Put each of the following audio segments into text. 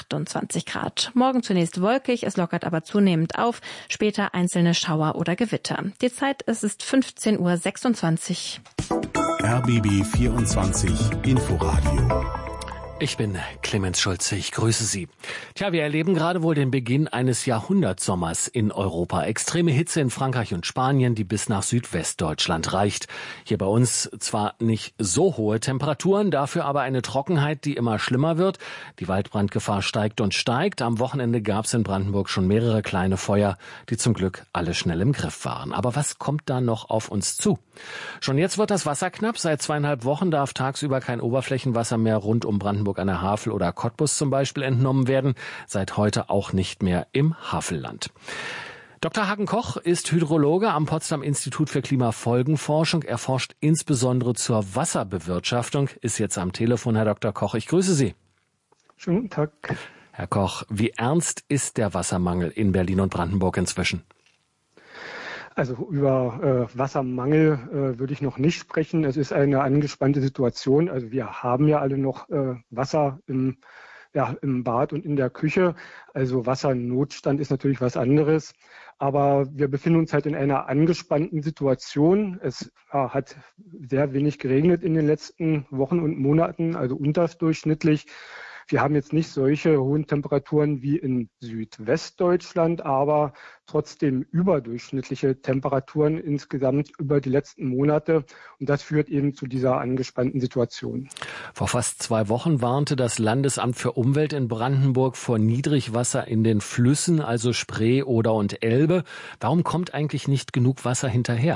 28 Grad. Morgen zunächst wolkig, es lockert aber zunehmend auf, später einzelne Schauer oder Gewitter. Die Zeit, es ist 15:26 Uhr. RBB 24 Inforadio. Ich bin Clemens Schulze, ich grüße Sie. Tja, wir erleben gerade wohl den Beginn eines Jahrhundertsommers in Europa. Extreme Hitze in Frankreich und Spanien, die bis nach Südwestdeutschland reicht. Hier bei uns zwar nicht so hohe Temperaturen, dafür aber eine Trockenheit, die immer schlimmer wird. Die Waldbrandgefahr steigt und steigt. Am Wochenende gab es in Brandenburg schon mehrere kleine Feuer, die zum Glück alle schnell im Griff waren. Aber was kommt da noch auf uns zu? Schon jetzt wird das Wasser knapp. Seit 2,5 Wochen darf tagsüber kein Oberflächenwasser mehr rund um Brandenburg an der Havel oder Cottbus zum Beispiel entnommen werden. Seit heute auch nicht mehr im Havelland. Dr. Hagen Koch ist Hydrologe am Potsdam Institut für Klimafolgenforschung. Er forscht insbesondere zur Wasserbewirtschaftung. Ist jetzt am Telefon, Herr Dr. Koch. Ich grüße Sie. Schönen guten Tag. Herr Koch, wie ernst ist der Wassermangel in Berlin und Brandenburg inzwischen? Also über Wassermangel würde ich noch nicht sprechen. Es ist eine angespannte Situation. Also wir haben ja alle noch Wasser im Bad und in der Küche. Also Wassernotstand ist natürlich was anderes. Aber wir befinden uns halt in einer angespannten Situation. Es hat sehr wenig geregnet in den letzten Wochen und Monaten, also unterdurchschnittlich. Wir haben jetzt nicht solche hohen Temperaturen wie in Südwestdeutschland, aber trotzdem überdurchschnittliche Temperaturen insgesamt über die letzten Monate. Und das führt eben zu dieser angespannten Situation. Vor fast 2 Wochen warnte das Landesamt für Umwelt in Brandenburg vor Niedrigwasser in den Flüssen, also Spree, Oder und Elbe. Warum kommt eigentlich nicht genug Wasser hinterher?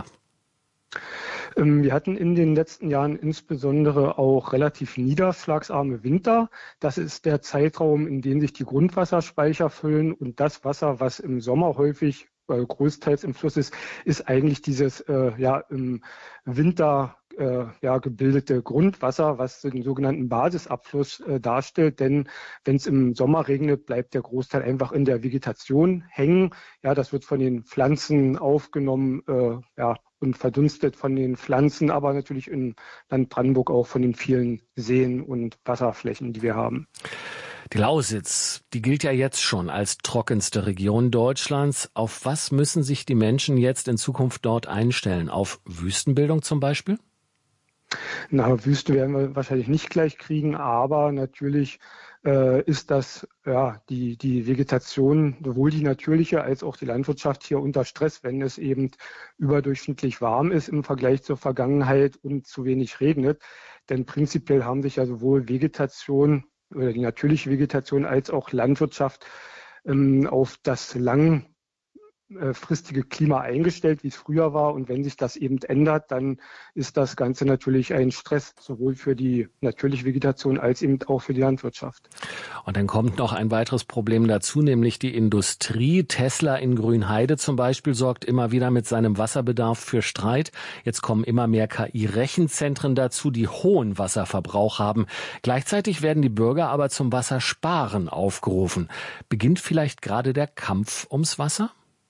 Wir hatten in den letzten Jahren insbesondere auch relativ niederschlagsarme Winter. Das ist der Zeitraum, in dem sich die Grundwasserspeicher füllen. Und das Wasser, was im Sommer häufig großteils im Fluss ist, ist eigentlich dieses im Winter gebildete Grundwasser, was den sogenannten Basisabfluss darstellt. Denn wenn es im Sommer regnet, bleibt der Großteil einfach in der Vegetation hängen. Ja, das wird von den Pflanzen aufgenommen, und verdunstet von den Pflanzen, aber natürlich in Land Brandenburg auch von den vielen Seen und Wasserflächen, die wir haben. Die Lausitz, die gilt ja jetzt schon als trockenste Region Deutschlands. Auf was müssen sich die Menschen jetzt in Zukunft dort einstellen? Auf Wüstenbildung zum Beispiel? Na, Wüste werden wir wahrscheinlich nicht gleich kriegen, aber natürlich ist das die Vegetation, sowohl die natürliche als auch die Landwirtschaft hier unter Stress, wenn es eben überdurchschnittlich warm ist im Vergleich zur Vergangenheit und zu wenig regnet. Denn prinzipiell haben sich ja sowohl Vegetation oder die natürliche Vegetation als auch Landwirtschaft auf das langfristige Klima eingestellt, wie es früher war. Und wenn sich das eben ändert, dann ist das Ganze natürlich ein Stress, sowohl für die natürliche Vegetation als eben auch für die Landwirtschaft. Und dann kommt noch ein weiteres Problem dazu, nämlich die Industrie. Tesla in Grünheide zum Beispiel sorgt immer wieder mit seinem Wasserbedarf für Streit. Jetzt kommen immer mehr KI-Rechenzentren dazu, die hohen Wasserverbrauch haben. Gleichzeitig werden die Bürger aber zum Wassersparen aufgerufen. Beginnt vielleicht gerade der Kampf ums Wasser?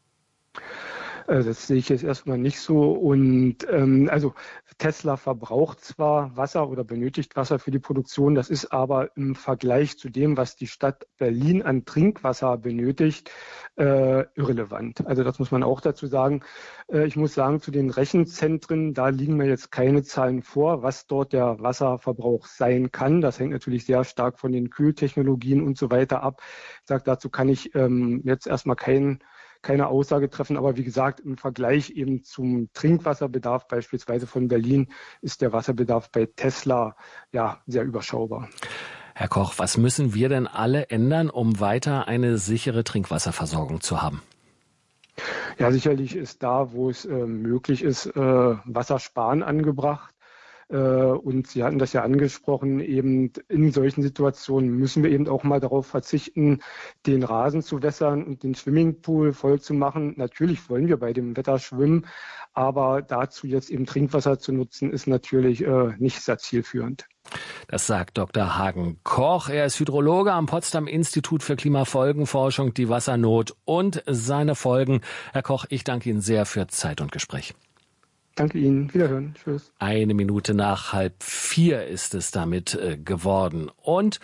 Das sehe ich jetzt erstmal nicht so. Und Tesla verbraucht zwar Wasser oder benötigt Wasser für die Produktion, das ist aber im Vergleich zu dem, was die Stadt Berlin an Trinkwasser benötigt, irrelevant. Also das muss man auch dazu sagen. Ich muss sagen, zu den Rechenzentren, da liegen mir jetzt keine Zahlen vor, was dort der Wasserverbrauch sein kann. Das hängt natürlich sehr stark von den Kühltechnologien und so weiter ab. Ich sage, dazu kann ich jetzt erstmal keine Aussage treffen, aber wie gesagt, im Vergleich eben zum Trinkwasserbedarf beispielsweise von Berlin ist der Wasserbedarf bei Tesla sehr überschaubar. Herr Koch, was müssen wir denn alle ändern, um weiter eine sichere Trinkwasserversorgung zu haben? Ja, sicherlich ist da, wo es möglich ist, Wassersparen angebracht. Und Sie hatten das ja angesprochen, eben in solchen Situationen müssen wir eben auch mal darauf verzichten, den Rasen zu wässern und den Swimmingpool voll zu machen. Natürlich wollen wir bei dem Wetter schwimmen, aber dazu jetzt eben Trinkwasser zu nutzen, ist natürlich nicht sehr zielführend. Das sagt Dr. Hagen Koch. Er ist Hydrologe am Potsdam Institut für Klimafolgenforschung, die Wassernot und seine Folgen. Herr Koch, ich danke Ihnen sehr für Zeit und Gespräch. Danke Ihnen. Wiederhören. Tschüss. 1 Minute nach 3:30 ist es damit geworden. Und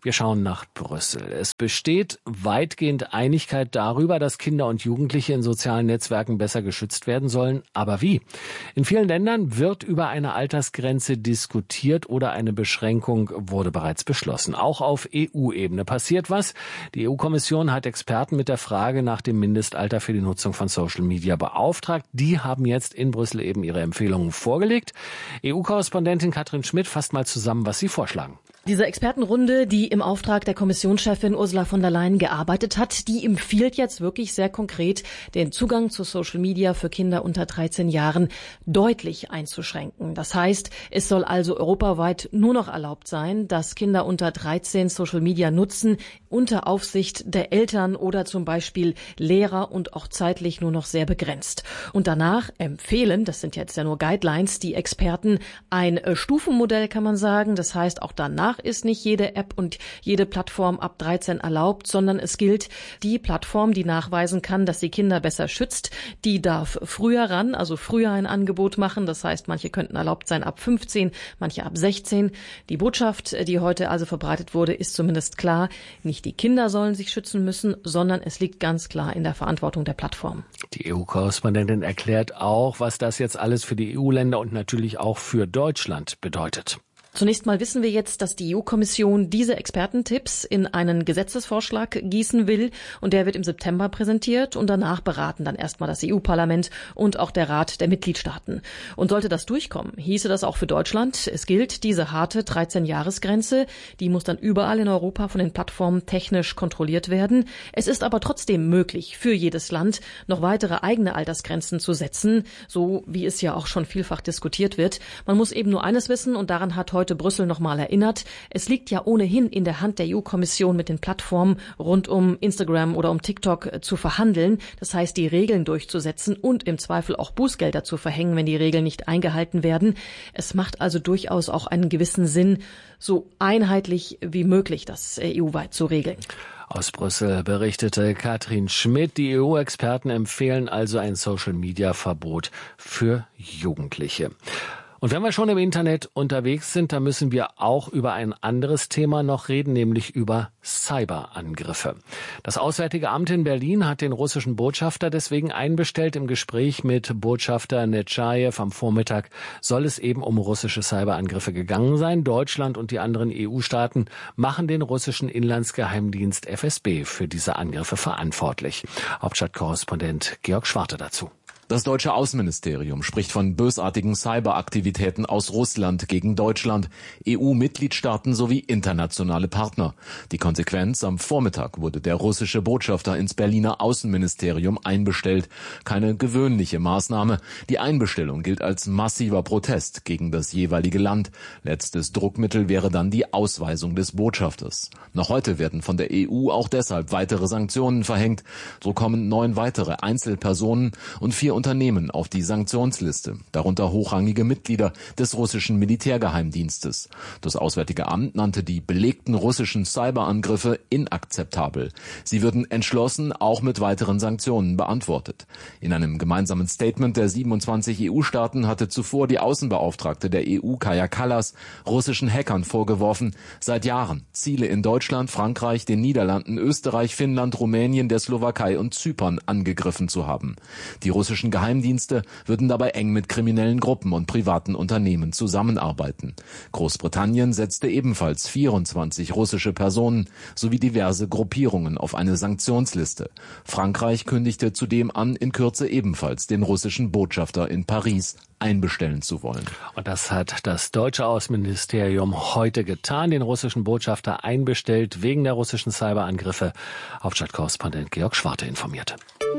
Wir schauen nach Brüssel. Es besteht weitgehend Einigkeit darüber, dass Kinder und Jugendliche in sozialen Netzwerken besser geschützt werden sollen. Aber wie? In vielen Ländern wird über eine Altersgrenze diskutiert oder eine Beschränkung wurde bereits beschlossen. Auch auf EU-Ebene passiert was. Die EU-Kommission hat Experten mit der Frage nach dem Mindestalter für die Nutzung von Social Media beauftragt. Die haben jetzt in Brüssel eben ihre Empfehlungen vorgelegt. EU-Korrespondentin Katrin Schmidt fasst mal zusammen, was sie vorschlagen. Diese Expertenrunde, die im Auftrag der Kommissionschefin Ursula von der Leyen gearbeitet hat, die empfiehlt jetzt wirklich sehr konkret, den Zugang zu Social Media für Kinder unter 13 Jahren deutlich einzuschränken. Das heißt, es soll also europaweit nur noch erlaubt sein, dass Kinder unter 13 Social Media nutzen, unter Aufsicht der Eltern oder zum Beispiel Lehrer und auch zeitlich nur noch sehr begrenzt. Und danach empfehlen, das sind jetzt ja nur Guidelines, die Experten ein Stufenmodell, kann man sagen. Das heißt, auch danach ist nicht jede App und jede Plattform ab 13 erlaubt, sondern es gilt, die Plattform, die nachweisen kann, dass sie Kinder besser schützt, die darf früher ran, also früher ein Angebot machen. Das heißt, manche könnten erlaubt sein ab 15, manche ab 16. Die Botschaft, die heute also verbreitet wurde, ist zumindest klar. Nicht die Kinder sollen sich schützen müssen, sondern es liegt ganz klar in der Verantwortung der Plattform. Die EU-Korrespondentin erklärt auch, was das jetzt alles für die EU-Länder und natürlich auch für Deutschland bedeutet. Zunächst mal wissen wir jetzt, dass die EU-Kommission diese Expertentipps in einen Gesetzesvorschlag gießen will und der wird im September präsentiert und danach beraten dann erstmal das EU-Parlament und auch der Rat der Mitgliedstaaten. Und sollte das durchkommen, hieße das auch für Deutschland. Es gilt diese harte 13-Jahres-Grenze, die muss dann überall in Europa von den Plattformen technisch kontrolliert werden. Es ist aber trotzdem möglich, für jedes Land noch weitere eigene Altersgrenzen zu setzen, so wie es ja auch schon vielfach diskutiert wird. Man muss eben nur eines wissen und daran hat heute Brüssel nochmal erinnert. Es liegt ja ohnehin in der Hand der EU-Kommission, mit den Plattformen rund um Instagram oder um TikTok zu verhandeln. Das heißt, die Regeln durchzusetzen und im Zweifel auch Bußgelder zu verhängen, wenn die Regeln nicht eingehalten werden. Es macht also durchaus auch einen gewissen Sinn, so einheitlich wie möglich das EU-weit zu regeln. Aus Brüssel berichtete Katrin Schmidt. Die EU-Experten empfehlen also ein Social-Media-Verbot für Jugendliche. Und wenn wir schon im Internet unterwegs sind, dann müssen wir auch über ein anderes Thema noch reden, nämlich über Cyberangriffe. Das Auswärtige Amt in Berlin hat den russischen Botschafter deswegen einbestellt. Im Gespräch mit Botschafter Netschajew am Vormittag soll es eben um russische Cyberangriffe gegangen sein. Deutschland und die anderen EU-Staaten machen den russischen Inlandsgeheimdienst FSB für diese Angriffe verantwortlich. Hauptstadtkorrespondent Georg Schwarte dazu. Das deutsche Außenministerium spricht von bösartigen Cyberaktivitäten aus Russland gegen Deutschland, EU-Mitgliedstaaten sowie internationale Partner. Die Konsequenz: am Vormittag wurde der russische Botschafter ins Berliner Außenministerium einbestellt. Keine gewöhnliche Maßnahme. Die Einbestellung gilt als massiver Protest gegen das jeweilige Land. Letztes Druckmittel wäre dann die Ausweisung des Botschafters. Noch heute werden von der EU auch deshalb weitere Sanktionen verhängt. So kommen 9 weitere Einzelpersonen und 4 Unternehmen auf die Sanktionsliste, darunter hochrangige Mitglieder des russischen Militärgeheimdienstes. Das Auswärtige Amt nannte die belegten russischen Cyberangriffe inakzeptabel. Sie würden entschlossen auch mit weiteren Sanktionen beantwortet. In einem gemeinsamen Statement der 27 EU-Staaten hatte zuvor die Außenbeauftragte der EU, Kaja Kallas, russischen Hackern vorgeworfen, seit Jahren Ziele in Deutschland, Frankreich, den Niederlanden, Österreich, Finnland, Rumänien, der Slowakei und Zypern angegriffen zu haben. Die russischen Geheimdienste würden dabei eng mit kriminellen Gruppen und privaten Unternehmen zusammenarbeiten. Großbritannien setzte ebenfalls 24 russische Personen sowie diverse Gruppierungen auf eine Sanktionsliste. Frankreich kündigte zudem an, in Kürze ebenfalls den russischen Botschafter in Paris einbestellen zu wollen. Und das hat das deutsche Außenministerium heute getan, den russischen Botschafter einbestellt wegen der russischen Cyberangriffe. Hauptstadtkorrespondent Georg Schwarte informierte.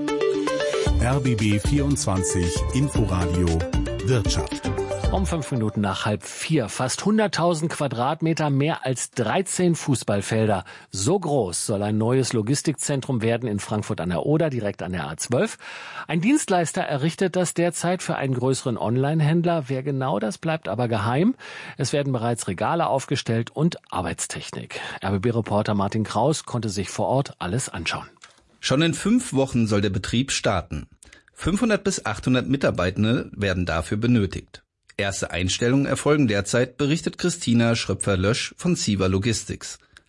RBB 24 Inforadio Wirtschaft. Um 5 Minuten nach 3:30. Fast 100.000 Quadratmeter, mehr als 13 Fußballfelder. So groß soll ein neues Logistikzentrum werden in Frankfurt an der Oder, direkt an der A12. Ein Dienstleister errichtet das derzeit für einen größeren Online-Händler. Wer genau das, bleibt aber geheim. Es werden bereits Regale aufgestellt und Arbeitstechnik. RBB-Reporter Martin Kraus konnte sich vor Ort alles anschauen. Schon in 5 Wochen soll der Betrieb starten. 500 bis 800 Mitarbeitende werden dafür benötigt. Erste Einstellungen erfolgen derzeit, berichtet Christina Schröpfer-Lösch von Siva Logistics.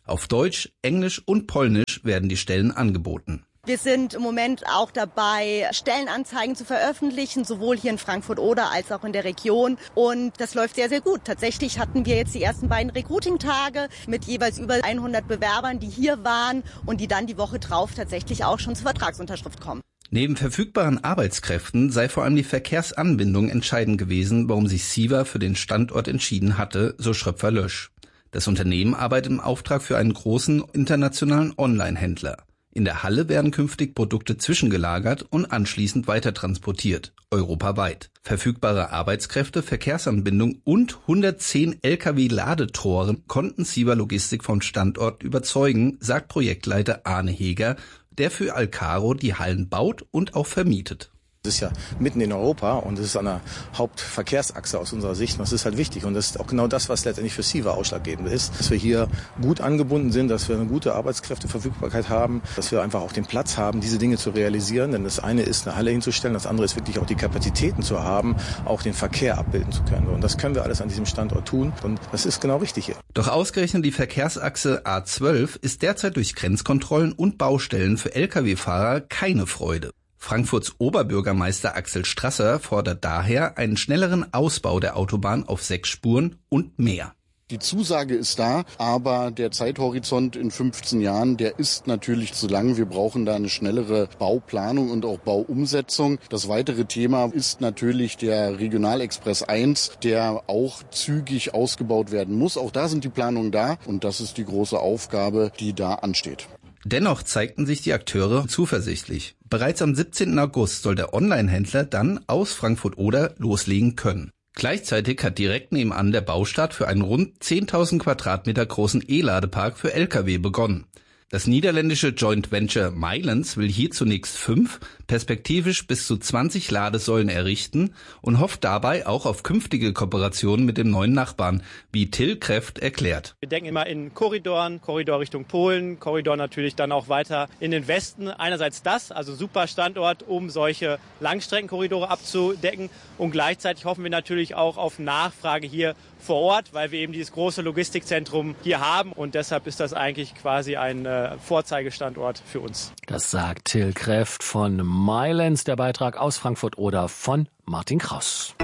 Auf Deutsch, Englisch und Polnisch werden die Stellen angeboten. Wir sind im Moment auch dabei, Stellenanzeigen zu veröffentlichen, sowohl hier in Frankfurt-Oder als auch in der Region. Und das läuft sehr, sehr gut. Tatsächlich hatten wir jetzt die ersten beiden Recruiting-Tage mit jeweils über 100 Bewerbern, die hier waren und die dann die Woche drauf tatsächlich auch schon zur Vertragsunterschrift kommen. Neben verfügbaren Arbeitskräften sei vor allem die Verkehrsanbindung entscheidend gewesen, warum sich SIVA für den Standort entschieden hatte, so Schröpfer-Lösch. Das Unternehmen arbeitet im Auftrag für einen großen internationalen Online-Händler. In der Halle werden künftig Produkte zwischengelagert und anschließend weitertransportiert, europaweit. Verfügbare Arbeitskräfte, Verkehrsanbindung und 110 Lkw-Ladetore konnten SIVA Logistik vom Standort überzeugen, sagt Projektleiter Arne Heger, der für Alcaro die Hallen baut und auch vermietet. Das ist ja mitten in Europa und es ist an der Hauptverkehrsachse aus unserer Sicht und das ist halt wichtig und das ist auch genau das, was letztendlich für SIVA ausschlaggebend ist, dass wir hier gut angebunden sind, dass wir eine gute Arbeitskräfteverfügbarkeit haben, dass wir einfach auch den Platz haben, diese Dinge zu realisieren, denn das eine ist, eine Halle hinzustellen, das andere ist wirklich auch die Kapazitäten zu haben, auch den Verkehr abbilden zu können und das können wir alles an diesem Standort tun und das ist genau richtig hier. Doch ausgerechnet die Verkehrsachse A12 ist derzeit durch Grenzkontrollen und Baustellen für Lkw-Fahrer keine Freude. Frankfurts Oberbürgermeister Axel Strasser fordert daher einen schnelleren Ausbau der Autobahn auf 6 Spuren und mehr. Die Zusage ist da, aber der Zeithorizont in 15 Jahren, der ist natürlich zu lang. Wir brauchen da eine schnellere Bauplanung und auch Bauumsetzung. Das weitere Thema ist natürlich der Regionalexpress 1, der auch zügig ausgebaut werden muss. Auch da sind die Planungen da und das ist die große Aufgabe, die da ansteht. Dennoch zeigten sich die Akteure zuversichtlich. Bereits am 17. August soll der Online-Händler dann aus Frankfurt-Oder loslegen können. Gleichzeitig hat direkt nebenan der Baustart für einen rund 10.000 Quadratmeter großen E-Ladepark für Lkw begonnen. Das niederländische Joint Venture Milans will hier zunächst 5, perspektivisch bis zu 20 Ladesäulen errichten und hofft dabei auch auf künftige Kooperationen mit dem neuen Nachbarn, wie Till Kreft erklärt. Wir denken immer in Korridoren, Korridor Richtung Polen, Korridor natürlich dann auch weiter in den Westen. Einerseits das, also super Standort, um solche Langstreckenkorridore abzudecken und gleichzeitig hoffen wir natürlich auch auf Nachfrage hier vor Ort, weil wir eben dieses große Logistikzentrum hier haben und deshalb ist das eigentlich quasi ein Vorzeigestandort für uns. Das sagt Till Kreft von Milans, der Beitrag aus Frankfurt-Oder von Martin Kraus.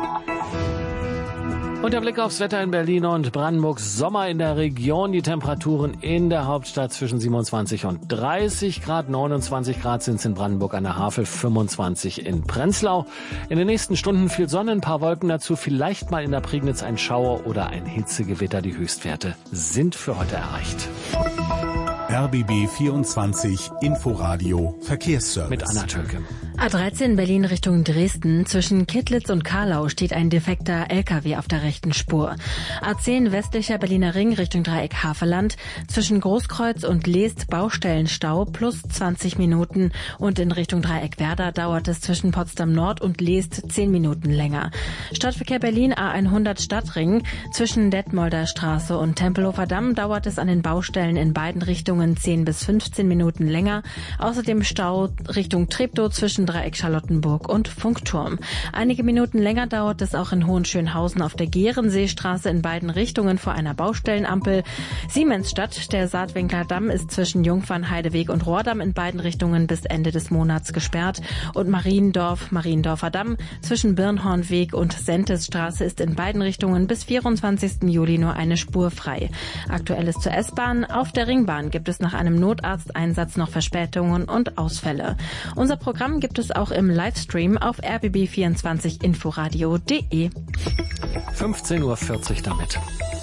Und der Blick aufs Wetter in Berlin und Brandenburg. Sommer in der Region. Die Temperaturen in der Hauptstadt zwischen 27 und 30 Grad. 29 Grad sind es in Brandenburg an der Havel, 25 in Prenzlau. In den nächsten Stunden viel Sonne, ein paar Wolken dazu. Vielleicht mal in der Prignitz ein Schauer oder ein Hitzegewitter. Die Höchstwerte sind für heute erreicht. RBB 24 Inforadio Verkehrsservice. Mit Anna Tölke. A13 Berlin Richtung Dresden. Zwischen Kittlitz und Karlau steht ein defekter LKW auf der rechten Spur. A10 westlicher Berliner Ring Richtung Dreieck Havelland. Zwischen Großkreuz und Leest Baustellenstau plus 20 Minuten. Und in Richtung Dreieck Werder dauert es zwischen Potsdam Nord und Leest 10 Minuten länger. Stadtverkehr Berlin A100 Stadtring. Zwischen Detmolder Straße und Tempelhofer Damm dauert es an den Baustellen in beiden Richtungen 10 bis 15 Minuten länger. Außerdem Stau Richtung Treptow zwischen Dreieck Charlottenburg und Funkturm. Einige Minuten länger dauert es auch in Hohenschönhausen auf der Gehrenseestraße in beiden Richtungen vor einer Baustellenampel. Siemensstadt, der Saatwinkler Damm, ist zwischen Jungfernheideweg und Rohrdamm in beiden Richtungen bis Ende des Monats gesperrt. Und Mariendorfer Damm zwischen Birnhornweg und Sentesstraße ist in beiden Richtungen bis 24. Juli nur eine Spur frei. Aktuelles zur S-Bahn. Auf der Ringbahn gibt es nach einem Notarzteinsatz noch Verspätungen und Ausfälle. Unser Programm gibt es auch im Livestream auf rbb24inforadio.de. 15:40 Uhr damit.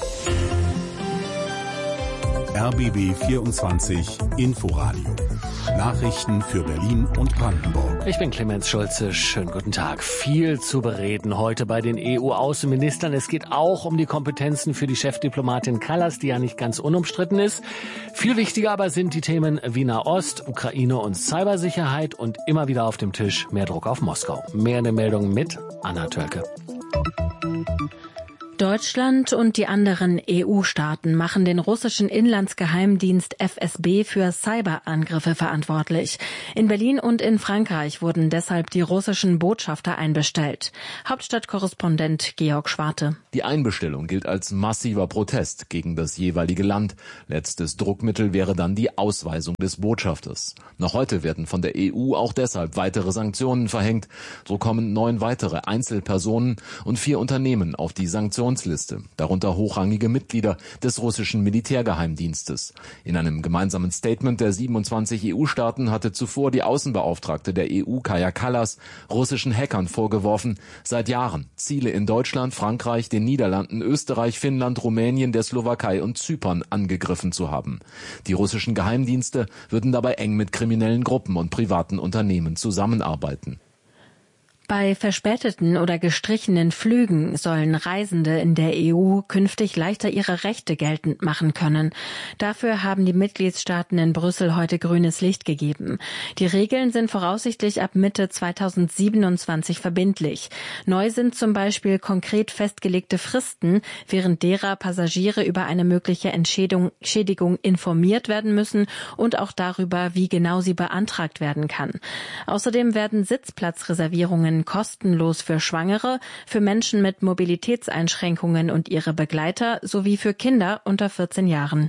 RBB 24 Inforadio. Nachrichten für Berlin und Brandenburg. Ich bin Clemens Schulze. Schönen guten Tag. Viel zu bereden heute bei den EU-Außenministern. Es geht auch um die Kompetenzen für die Chefdiplomatin Kallas, die ja nicht ganz unumstritten ist. Viel wichtiger aber sind die Themen Wiener Ost, Ukraine und Cybersicherheit und immer wieder auf dem Tisch mehr Druck auf Moskau. Mehr in der Meldung mit Anna Tölke. Deutschland und die anderen EU-Staaten machen den russischen Inlandsgeheimdienst FSB für Cyberangriffe verantwortlich. In Berlin und in Frankreich wurden deshalb die russischen Botschafter einbestellt. Hauptstadtkorrespondent Georg Schwarte. Die Einbestellung gilt als massiver Protest gegen das jeweilige Land. Letztes Druckmittel wäre dann die Ausweisung des Botschafters. Noch heute werden von der EU auch deshalb weitere Sanktionen verhängt. So kommen 9 weitere Einzelpersonen und 4 Unternehmen auf die Sanktionsliste, darunter hochrangige Mitglieder des russischen Militärgeheimdienstes. In einem gemeinsamen Statement der 27 EU-Staaten hatte zuvor die Außenbeauftragte der EU, Kaja Kallas, russischen Hackern vorgeworfen, seit Jahren Ziele in Deutschland, Frankreich, den Niederlanden, Österreich, Finnland, Rumänien, der Slowakei und Zypern angegriffen zu haben. Die russischen Geheimdienste würden dabei eng mit kriminellen Gruppen und privaten Unternehmen zusammenarbeiten. Bei verspäteten oder gestrichenen Flügen sollen Reisende in der EU künftig leichter ihre Rechte geltend machen können. Dafür haben die Mitgliedstaaten in Brüssel heute grünes Licht gegeben. Die Regeln sind voraussichtlich ab Mitte 2027 verbindlich. Neu sind zum Beispiel konkret festgelegte Fristen, während derer Passagiere über eine mögliche Entschädigung informiert werden müssen und auch darüber, wie genau sie beantragt werden kann. Außerdem werden Sitzplatzreservierungen kostenlos für Schwangere, für Menschen mit Mobilitätseinschränkungen und ihre Begleiter sowie für Kinder unter 14 Jahren.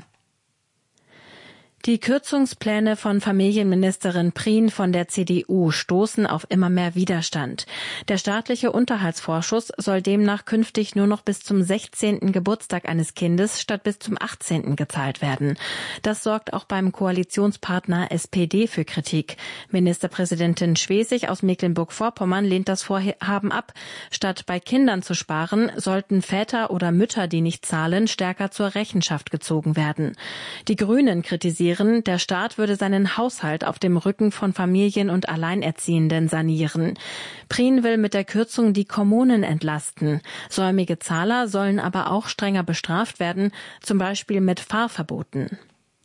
Die Kürzungspläne von Familienministerin Prien von der CDU stoßen auf immer mehr Widerstand. Der staatliche Unterhaltsvorschuss soll demnach künftig nur noch bis zum 16. Geburtstag eines Kindes statt bis zum 18. gezahlt werden. Das sorgt auch beim Koalitionspartner SPD für Kritik. Ministerpräsidentin Schwesig aus Mecklenburg-Vorpommern lehnt das Vorhaben ab. Statt bei Kindern zu sparen, sollten Väter oder Mütter, die nicht zahlen, stärker zur Rechenschaft gezogen werden. Die Grünen kritisieren, der Staat würde seinen Haushalt auf dem Rücken von Familien und Alleinerziehenden sanieren. Prien will mit der Kürzung die Kommunen entlasten. Säumige Zahler sollen aber auch strenger bestraft werden, zum Beispiel mit Fahrverboten.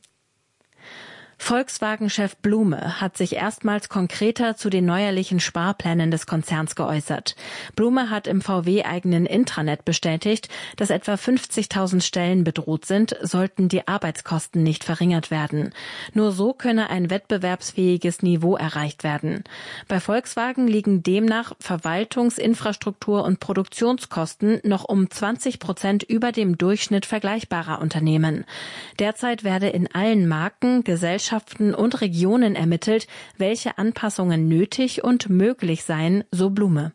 Volkswagen-Chef Blume hat sich erstmals konkreter zu den neuerlichen Sparplänen des Konzerns geäußert. Blume hat im VW-eigenen Intranet bestätigt, dass etwa 50.000 Stellen bedroht sind, sollten die Arbeitskosten nicht verringert werden. Nur so könne ein wettbewerbsfähiges Niveau erreicht werden. Bei Volkswagen liegen demnach Verwaltungs-, Infrastruktur- und Produktionskosten noch um 20% über dem Durchschnitt vergleichbarer Unternehmen. Derzeit werde in allen Marken, Gesellschaften und Regionen ermittelt, welche Anpassungen nötig und möglich seien, so Blume.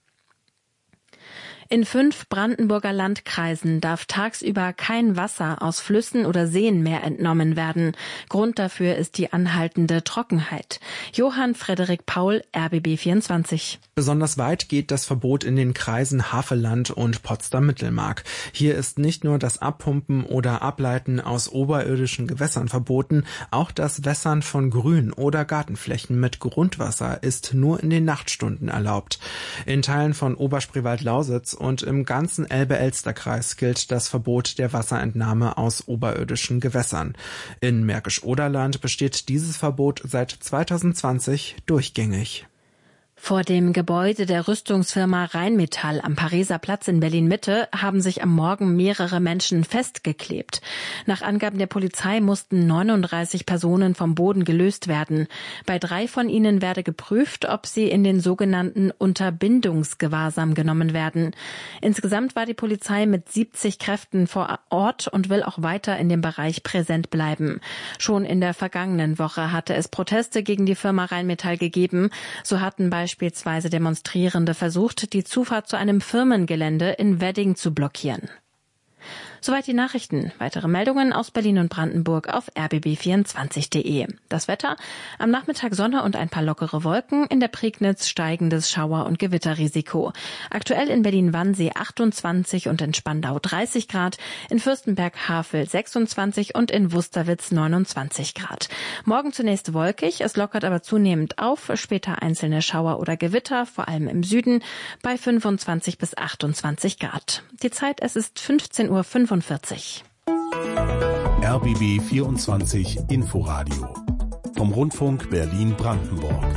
In 5 Brandenburger Landkreisen darf tagsüber kein Wasser aus Flüssen oder Seen mehr entnommen werden. Grund dafür ist die anhaltende Trockenheit. Johann Frederik Paul, RBB 24. Besonders weit geht das Verbot in den Kreisen Havelland und Potsdam-Mittelmark. Hier ist nicht nur das Abpumpen oder Ableiten aus oberirdischen Gewässern verboten, auch das Wässern von Grün- oder Gartenflächen mit Grundwasser ist nur in den Nachtstunden erlaubt. In Teilen von Oberspreewald-Lausitz und im ganzen Elbe-Elster-Kreis gilt das Verbot der Wasserentnahme aus oberirdischen Gewässern. In Märkisch-Oderland besteht dieses Verbot seit 2020 durchgängig. Vor dem Gebäude der Rüstungsfirma Rheinmetall am Pariser Platz in Berlin-Mitte haben sich am Morgen mehrere Menschen festgeklebt. Nach Angaben der Polizei mussten 39 Personen vom Boden gelöst werden. Bei 3 von ihnen werde geprüft, ob sie in den sogenannten Unterbindungsgewahrsam genommen werden. Insgesamt war die Polizei mit 70 Kräften vor Ort und will auch weiter in dem Bereich präsent bleiben. Schon in der vergangenen Woche hatte es Proteste gegen die Firma Rheinmetall gegeben. So hatten beispielsweise Demonstrierende versucht, die Zufahrt zu einem Firmengelände in Wedding zu blockieren. Soweit die Nachrichten. Weitere Meldungen aus Berlin und Brandenburg auf rbb24.de. Das Wetter: am Nachmittag Sonne und ein paar lockere Wolken, in der Prignitz steigendes Schauer- und Gewitterrisiko. Aktuell in Berlin-Wannsee 28 und in Spandau 30 Grad, in Fürstenberg-Havel 26 und in Wusterwitz 29 Grad. Morgen zunächst wolkig, es lockert aber zunehmend auf, später einzelne Schauer oder Gewitter, vor allem im Süden, bei 25 bis 28 Grad. Die Zeit, es ist 15:45 Uhr. RBB 24 Inforadio vom Rundfunk Berlin-Brandenburg.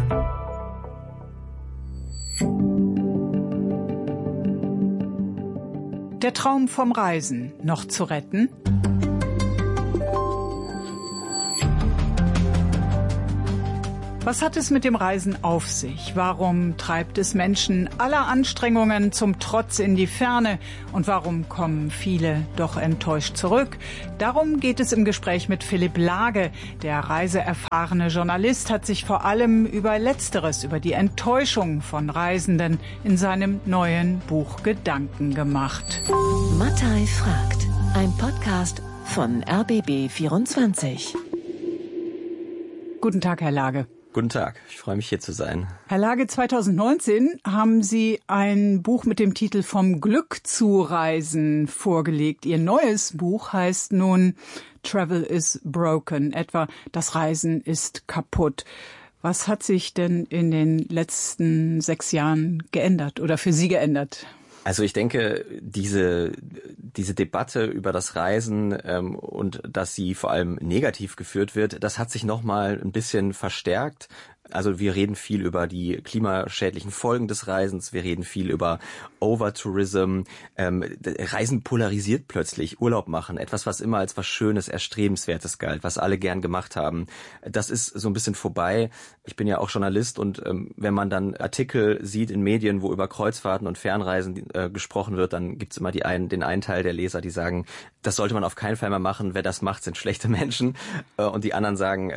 Der Traum vom Reisen noch zu retten? Was hat es mit dem Reisen auf sich? Warum treibt es Menschen aller Anstrengungen zum Trotz in die Ferne? Und warum kommen viele doch enttäuscht zurück? Darum geht es im Gespräch mit Philipp Lage. Der reiseerfahrene Journalist hat sich vor allem über Letzteres, über die Enttäuschung von Reisenden in seinem neuen Buch Gedanken gemacht. Mattei fragt. Ein Podcast von RBB24. Guten Tag, Herr Lage. Guten Tag, ich freue mich, hier zu sein. Herr Lage, 2019 haben Sie ein Buch mit dem Titel Vom Glück zu Reisen vorgelegt. Ihr neues Buch heißt nun Travel is Broken, etwa Das Reisen ist kaputt. Was hat sich denn in den letzten 6 Jahren geändert oder für Sie geändert? Also ich denke, diese Debatte über das Reisen und dass sie vor allem negativ geführt wird, das hat sich nochmal ein bisschen verstärkt. Also wir reden viel über die klimaschädlichen Folgen des Reisens, wir reden viel über Overtourism. Reisen polarisiert plötzlich, Urlaub machen, etwas, was immer als was Schönes, Erstrebenswertes galt, was alle gern gemacht haben. Das ist so ein bisschen vorbei. Ich bin ja auch Journalist und wenn man dann Artikel sieht in Medien, wo über Kreuzfahrten und Fernreisen gesprochen wird, dann gibt's immer den einen Teil der Leser, die sagen, das sollte man auf keinen Fall mehr machen, wer das macht, sind schlechte Menschen. Und die anderen sagen,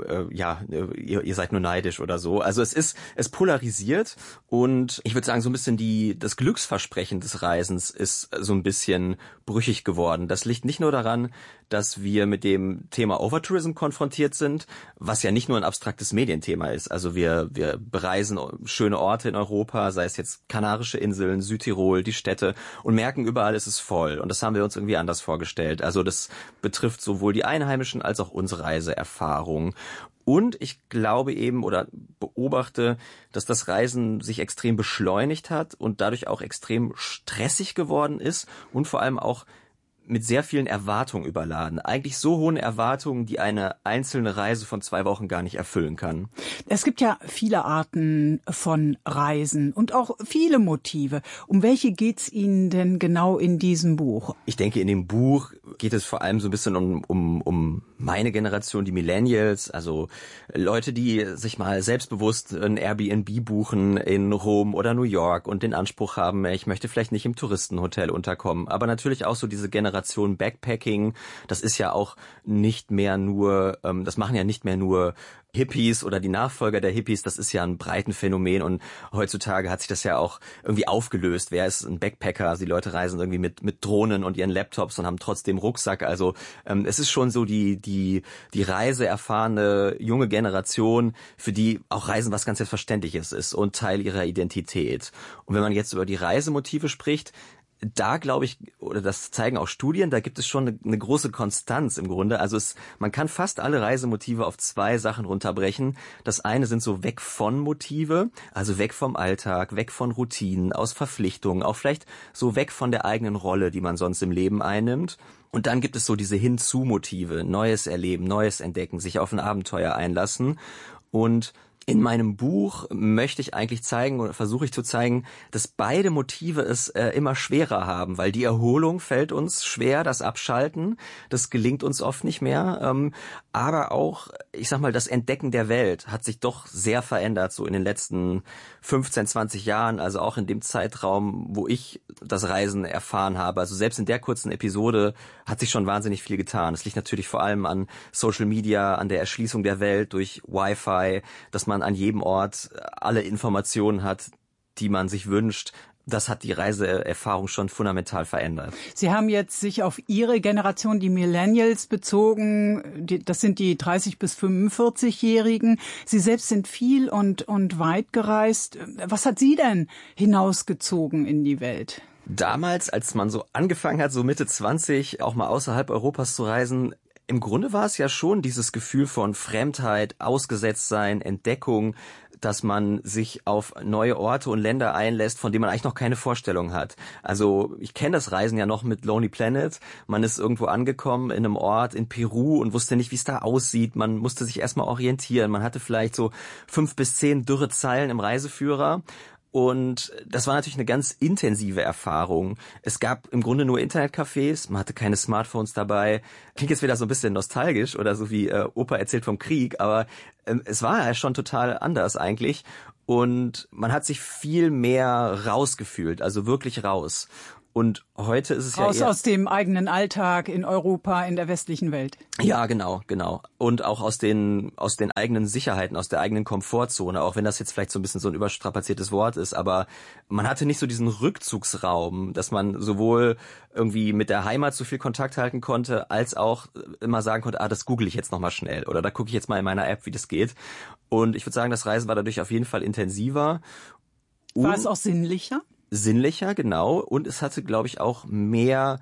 ihr seid nur neidisch oder so. Also es polarisiert und ich würde sagen, so ein bisschen das Glücksversprechen des Reisens ist so ein bisschen brüchig geworden. Das liegt nicht nur daran, dass wir mit dem Thema Overtourism konfrontiert sind, was ja nicht nur ein abstraktes Medienthema ist. Also wir bereisen schöne Orte in Europa, sei es jetzt Kanarische Inseln, Südtirol, die Städte und merken, überall ist es voll. Und das haben wir uns irgendwie anders vorgestellt. Also das betrifft sowohl die Einheimischen als auch unsere Reiseerfahrung. Und ich glaube eben oder beobachte, dass das Reisen sich extrem beschleunigt hat und dadurch auch extrem stressig geworden ist und vor allem auch mit sehr vielen Erwartungen überladen. Eigentlich so hohen Erwartungen, die eine einzelne Reise von 2 Wochen gar nicht erfüllen kann. Es gibt ja viele Arten von Reisen und auch viele Motive. Um welche geht's Ihnen denn genau in diesem Buch? Ich denke, in dem Buch geht es vor allem so ein bisschen um meine Generation, die Millennials, also Leute, die sich mal selbstbewusst ein Airbnb buchen in Rom oder New York und den Anspruch haben, ich möchte vielleicht nicht im Touristenhotel unterkommen, aber natürlich auch so diese Generation Backpacking, das ist ja auch nicht mehr nur, das machen ja nicht mehr nur Hippies oder die Nachfolger der Hippies, das ist ja ein breites Phänomen und heutzutage hat sich das ja auch irgendwie aufgelöst. Wer ist ein Backpacker? Also die Leute reisen irgendwie mit Drohnen und ihren Laptops und haben trotzdem Rucksack. Also es ist schon so die reiseerfahrene junge Generation, für die auch Reisen was ganz Selbstverständliches ist und Teil ihrer Identität. Und wenn man jetzt über die Reisemotive spricht, da glaube ich, oder das zeigen auch Studien, da gibt es schon eine große Konstanz im Grunde. Also man kann fast alle Reisemotive auf 2 Sachen runterbrechen. Das eine sind so weg von Motive, also weg vom Alltag, weg von Routinen, aus Verpflichtungen, auch vielleicht so weg von der eigenen Rolle, die man sonst im Leben einnimmt. Und dann gibt es so diese Hinzu-Motive, Neues erleben, Neues entdecken, sich auf ein Abenteuer einlassen. Und in meinem Buch möchte ich eigentlich zeigen oder versuche ich zu zeigen, dass beide Motive es immer schwerer haben, weil die Erholung fällt uns schwer, das Abschalten, das gelingt uns oft nicht mehr. Aber auch, ich sag mal, das Entdecken der Welt hat sich doch sehr verändert, so in den letzten 15, 20 Jahren, also auch in dem Zeitraum, wo ich das Reisen erfahren habe. Also selbst in der kurzen Episode hat sich schon wahnsinnig viel getan. Es liegt natürlich vor allem an Social Media, an der Erschließung der Welt durch Wi-Fi, dass man an jedem Ort alle Informationen hat, die man sich wünscht. Das hat die Reiseerfahrung schon fundamental verändert. Sie haben jetzt sich auf Ihre Generation, die Millennials, bezogen. Das sind die 30- bis 45-Jährigen. Sie selbst sind viel und weit gereist. Was hat Sie denn hinausgezogen in die Welt? Damals, als man so angefangen hat, so Mitte 20, auch mal außerhalb Europas zu reisen, im Grunde war es ja schon dieses Gefühl von Fremdheit, Ausgesetztsein, Entdeckung, dass man sich auf neue Orte und Länder einlässt, von denen man eigentlich noch keine Vorstellung hat. Also ich kenne das Reisen ja noch mit Lonely Planet. Man ist irgendwo angekommen in einem Ort in Peru und wusste nicht, wie es da aussieht. Man musste sich erstmal orientieren. Man hatte vielleicht so 5 bis 10 dürre Zeilen im Reiseführer. Und das war natürlich eine ganz intensive Erfahrung. Es gab im Grunde nur Internetcafés, man hatte keine Smartphones dabei. Klingt jetzt wieder so ein bisschen nostalgisch oder so wie Opa erzählt vom Krieg, aber es war ja schon total anders eigentlich. Und man hat sich viel mehr rausgefühlt, also wirklich raus. Und heute ist es ja eher aus dem eigenen Alltag in Europa, in der westlichen Welt. Ja, genau. Und auch aus den eigenen Sicherheiten, aus der eigenen Komfortzone, auch wenn das jetzt vielleicht so ein bisschen so ein überstrapaziertes Wort ist, aber man hatte nicht so diesen Rückzugsraum, dass man sowohl irgendwie mit der Heimat so viel Kontakt halten konnte, als auch immer sagen konnte, das google ich jetzt nochmal schnell oder da gucke ich jetzt mal in meiner App, wie das geht. Und ich würde sagen, das Reisen war dadurch auf jeden Fall intensiver. War es auch sinnlicher? Sinnlicher, genau. Und es hatte, glaube ich, auch mehr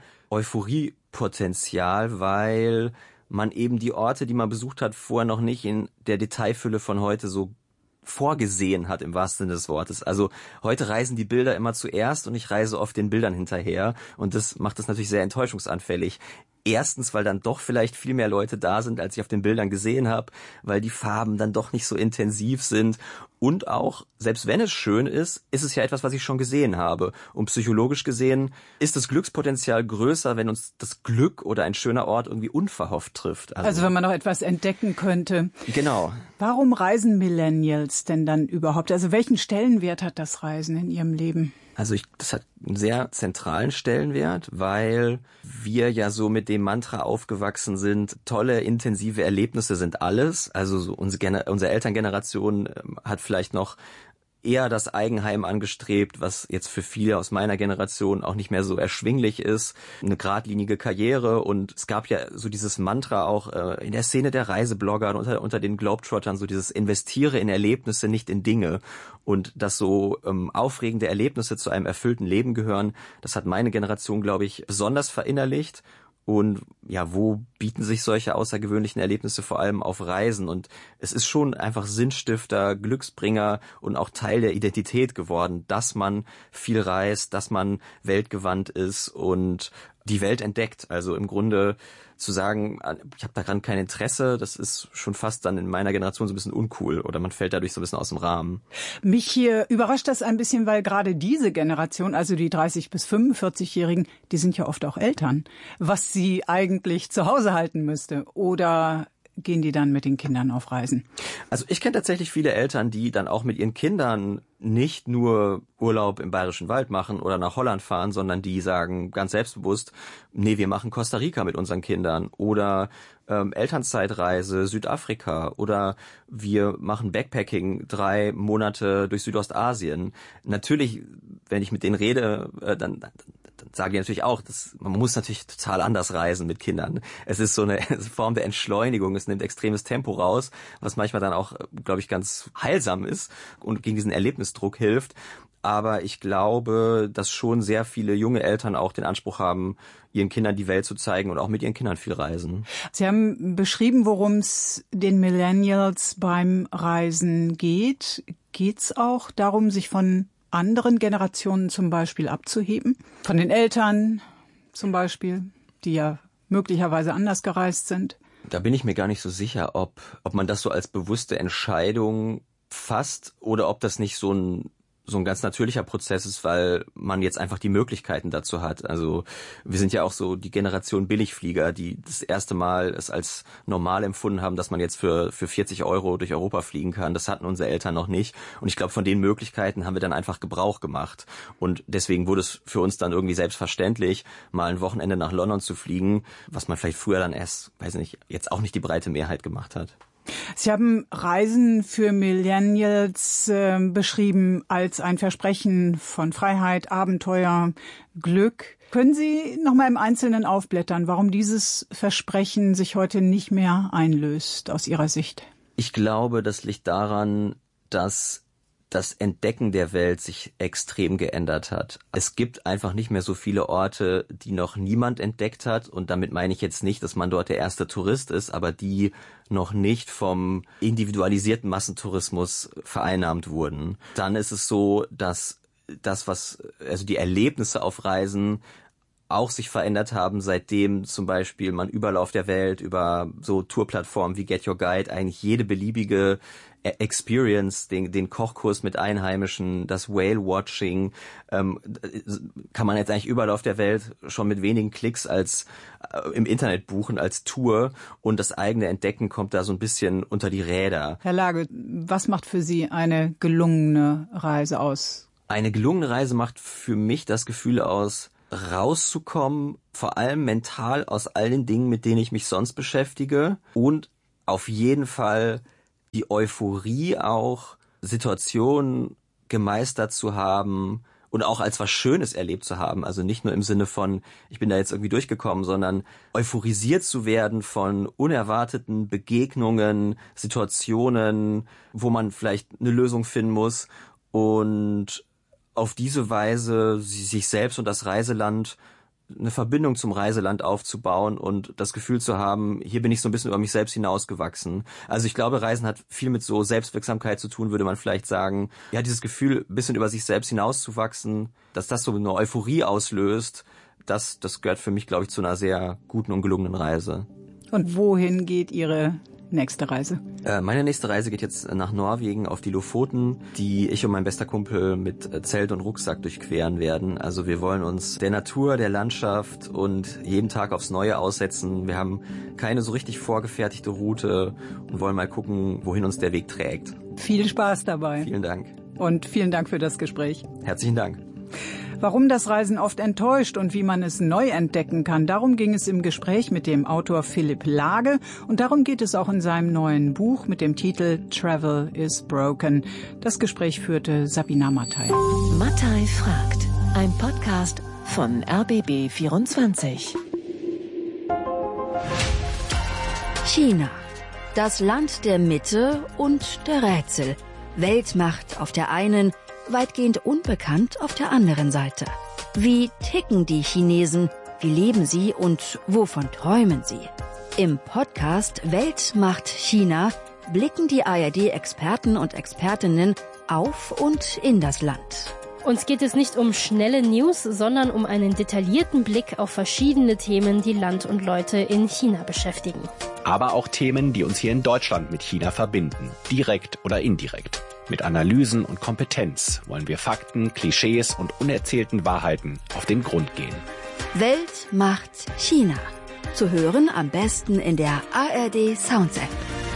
Euphoriepotenzial, weil man eben die Orte, die man besucht hat, vorher noch nicht in der Detailfülle von heute so vorgesehen hat, im wahrsten Sinne des Wortes. Also heute reisen die Bilder immer zuerst und ich reise oft den Bildern hinterher und das macht das natürlich sehr enttäuschungsanfällig. Erstens, weil dann doch vielleicht viel mehr Leute da sind, als ich auf den Bildern gesehen habe, weil die Farben dann doch nicht so intensiv sind. Und auch, selbst wenn es schön ist, ist es ja etwas, was ich schon gesehen habe. Und psychologisch gesehen ist das Glückspotenzial größer, wenn uns das Glück oder ein schöner Ort irgendwie unverhofft trifft. Also wenn man noch etwas entdecken könnte. Genau. Warum reisen Millennials denn dann überhaupt? Also welchen Stellenwert hat das Reisen in ihrem Leben? Also das hat einen sehr zentralen Stellenwert, weil wir ja so mit dem Mantra aufgewachsen sind, tolle, intensive Erlebnisse sind alles. Also so unsere Elterngeneration hat vielleicht noch eher das Eigenheim angestrebt, was jetzt für viele aus meiner Generation auch nicht mehr so erschwinglich ist. Eine geradlinige Karriere und es gab ja so dieses Mantra auch in der Szene der Reiseblogger und unter den Globetrottern, so dieses investiere in Erlebnisse, nicht in Dinge. Und dass so aufregende Erlebnisse zu einem erfüllten Leben gehören, das hat meine Generation, glaube ich, besonders verinnerlicht. Und ja, wo bieten sich solche außergewöhnlichen Erlebnisse vor allem auf Reisen? Und es ist schon einfach Sinnstifter, Glücksbringer und auch Teil der Identität geworden, dass man viel reist, dass man weltgewandt ist und die Welt entdeckt. Also im Grunde zu sagen, ich habe daran kein Interesse, das ist schon fast dann in meiner Generation so ein bisschen uncool oder man fällt dadurch so ein bisschen aus dem Rahmen. Mich hier überrascht das ein bisschen, weil gerade diese Generation, also die 30- bis 45-Jährigen, die sind ja oft auch Eltern, was sie eigentlich zu Hause halten müsste. Oder gehen die dann mit den Kindern auf Reisen? Also ich kenne tatsächlich viele Eltern, die dann auch mit ihren Kindern nicht nur Urlaub im Bayerischen Wald machen oder nach Holland fahren, sondern die sagen ganz selbstbewusst, nee, wir machen Costa Rica mit unseren Kindern oder Elternzeitreise Südafrika oder wir machen Backpacking 3 Monate durch Südostasien. Natürlich, wenn ich mit denen rede, dann sagen die natürlich auch, man muss natürlich total anders reisen mit Kindern. Es ist so eine Form der Entschleunigung, es nimmt extremes Tempo raus, was manchmal dann auch, glaube ich, ganz heilsam ist und gegen diesen Erlebnisdruck hilft. Aber ich glaube, dass schon sehr viele junge Eltern auch den Anspruch haben, ihren Kindern die Welt zu zeigen und auch mit ihren Kindern viel reisen. Sie haben beschrieben, worum es den Millennials beim Reisen geht. Geht's auch darum, sich von anderen Generationen zum Beispiel abzuheben? Von den Eltern zum Beispiel, die ja möglicherweise anders gereist sind? Da bin ich mir gar nicht so sicher, ob man das so als bewusste Entscheidung fasst oder ob das nicht so ein ganz natürlicher Prozess ist, weil man jetzt einfach die Möglichkeiten dazu hat. Also wir sind ja auch so die Generation Billigflieger, die das erste Mal es als normal empfunden haben, dass man jetzt für 40 € durch Europa fliegen kann. Das hatten unsere Eltern noch nicht. Und ich glaube, von den Möglichkeiten haben wir dann einfach Gebrauch gemacht. Und deswegen wurde es für uns dann irgendwie selbstverständlich, mal ein Wochenende nach London zu fliegen, was man vielleicht früher dann erst, weiß nicht, jetzt auch nicht die breite Mehrheit gemacht hat. Sie haben Reisen für Millennials beschrieben als ein Versprechen von Freiheit, Abenteuer, Glück. Können Sie noch mal im Einzelnen aufblättern, warum dieses Versprechen sich heute nicht mehr einlöst aus Ihrer Sicht? Ich glaube, das liegt daran, dass das Entdecken der Welt sich extrem geändert hat. Es gibt einfach nicht mehr so viele Orte, die noch niemand entdeckt hat. Und damit meine ich jetzt nicht, dass man dort der erste Tourist ist, aber die noch nicht vom individualisierten Massentourismus vereinnahmt wurden. Dann ist es so, dass die Erlebnisse auf Reisen auch sich verändert haben, seitdem zum Beispiel man überall auf der Welt über so Tourplattformen wie Get Your Guide eigentlich jede beliebige Experience, den Kochkurs mit Einheimischen, das Whale-Watching, kann man jetzt eigentlich überall auf der Welt schon mit wenigen Klicks als im Internet buchen, als Tour, und das eigene Entdecken kommt da so ein bisschen unter die Räder. Herr Lage, was macht für Sie eine gelungene Reise aus? Eine gelungene Reise macht für mich das Gefühl aus, rauszukommen, vor allem mental aus all den Dingen, mit denen ich mich sonst beschäftige, und auf jeden Fall die Euphorie auch, Situationen gemeistert zu haben und auch als was Schönes erlebt zu haben. Also nicht nur im Sinne von, ich bin da jetzt irgendwie durchgekommen, sondern euphorisiert zu werden von unerwarteten Begegnungen, Situationen, wo man vielleicht eine Lösung finden muss, und auf diese Weise sich selbst und das Reiseland, eine Verbindung zum Reiseland aufzubauen und das Gefühl zu haben, hier bin ich so ein bisschen über mich selbst hinausgewachsen. Also ich glaube, Reisen hat viel mit so Selbstwirksamkeit zu tun, würde man vielleicht sagen. Ja, dieses Gefühl, ein bisschen über sich selbst hinauszuwachsen, dass das so eine Euphorie auslöst, das gehört für mich, glaube ich, zu einer sehr guten und gelungenen Reise. Und wohin geht Ihre nächste Reise? Meine nächste Reise geht jetzt nach Norwegen auf die Lofoten, die ich und mein bester Kumpel mit Zelt und Rucksack durchqueren werden. Also wir wollen uns der Natur, der Landschaft und jeden Tag aufs Neue aussetzen. Wir haben keine so richtig vorgefertigte Route und wollen mal gucken, wohin uns der Weg trägt. Viel Spaß dabei. Vielen Dank. Und vielen Dank für das Gespräch. Herzlichen Dank. Warum das Reisen oft enttäuscht und wie man es neu entdecken kann, darum ging es im Gespräch mit dem Autor Philipp Lage, und darum geht es auch in seinem neuen Buch mit dem Titel Travel is Broken. Das Gespräch führte Sabina Mattei. Mattei fragt, ein Podcast von RBB24. China, das Land der Mitte und der Rätsel. Weltmacht auf der einen, weitgehend unbekannt auf der anderen Seite. Wie ticken die Chinesen? Wie leben sie und wovon träumen sie? Im Podcast Weltmacht China blicken die ARD-Experten und Expertinnen auf und in das Land. Uns geht es nicht um schnelle News, sondern um einen detaillierten Blick auf verschiedene Themen, die Land und Leute in China beschäftigen. Aber auch Themen, die uns hier in Deutschland mit China verbinden, direkt oder indirekt. Mit Analysen und Kompetenz wollen wir Fakten, Klischees und unerzählten Wahrheiten auf den Grund gehen. Weltmacht China. Zu hören am besten in der ARD Sounds App.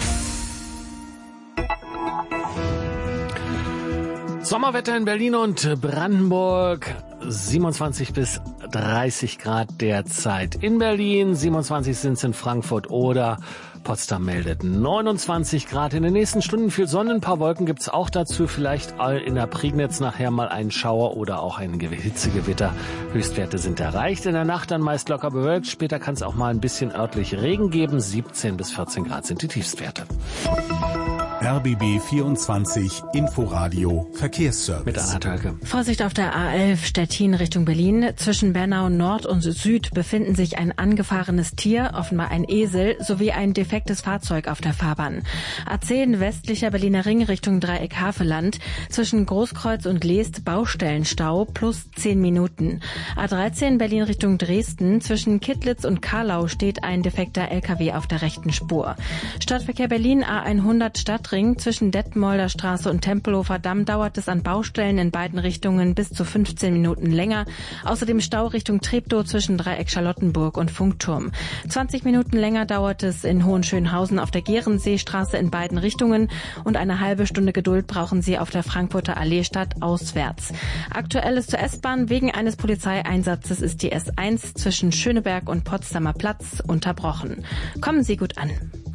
Sommerwetter in Berlin und Brandenburg, 27 bis 30 Grad derzeit in Berlin, 27 sind es in Frankfurt oder Potsdam meldet 29 Grad. In den nächsten Stunden viel Sonne, ein paar Wolken gibt's auch dazu. Vielleicht in der Prignitz nachher mal einen Schauer oder auch ein Hitzegewitter. Höchstwerte sind erreicht. In der Nacht dann meist locker bewölkt. Später kann es auch mal ein bisschen örtlich Regen geben. 17 bis 14 Grad sind die Tiefstwerte. RBB 24 Inforadio Verkehrsservice. Mit Anna Tölke. Vorsicht auf der A11 Stettin Richtung Berlin. Zwischen Bernau Nord und Süd befinden sich ein angefahrenes Tier, offenbar ein Esel, sowie ein defektes Fahrzeug auf der Fahrbahn. A10 westlicher Berliner Ring Richtung Dreieck Havelland. Zwischen Großkreuz und Leest Baustellenstau plus 10 Minuten. A13 Berlin Richtung Dresden. Zwischen Kittlitz und Karlau steht ein defekter LKW auf der rechten Spur. Stadtverkehr Berlin A100 Stadtring. Zwischen Detmolder Straße und Tempelhofer Damm dauert es an Baustellen in beiden Richtungen bis zu 15 Minuten länger. Außerdem Stau Richtung Treptow zwischen Dreieck Charlottenburg und Funkturm. 20 Minuten länger dauert es in Hohenschönhausen auf der Gehrenseestraße in beiden Richtungen und eine halbe Stunde Geduld brauchen Sie auf der Frankfurter Allee stadtauswärts. Aktuelles zur S-Bahn. Wegen eines Polizeieinsatzes ist die S1 zwischen Schöneberg und Potsdamer Platz unterbrochen. Kommen Sie gut an.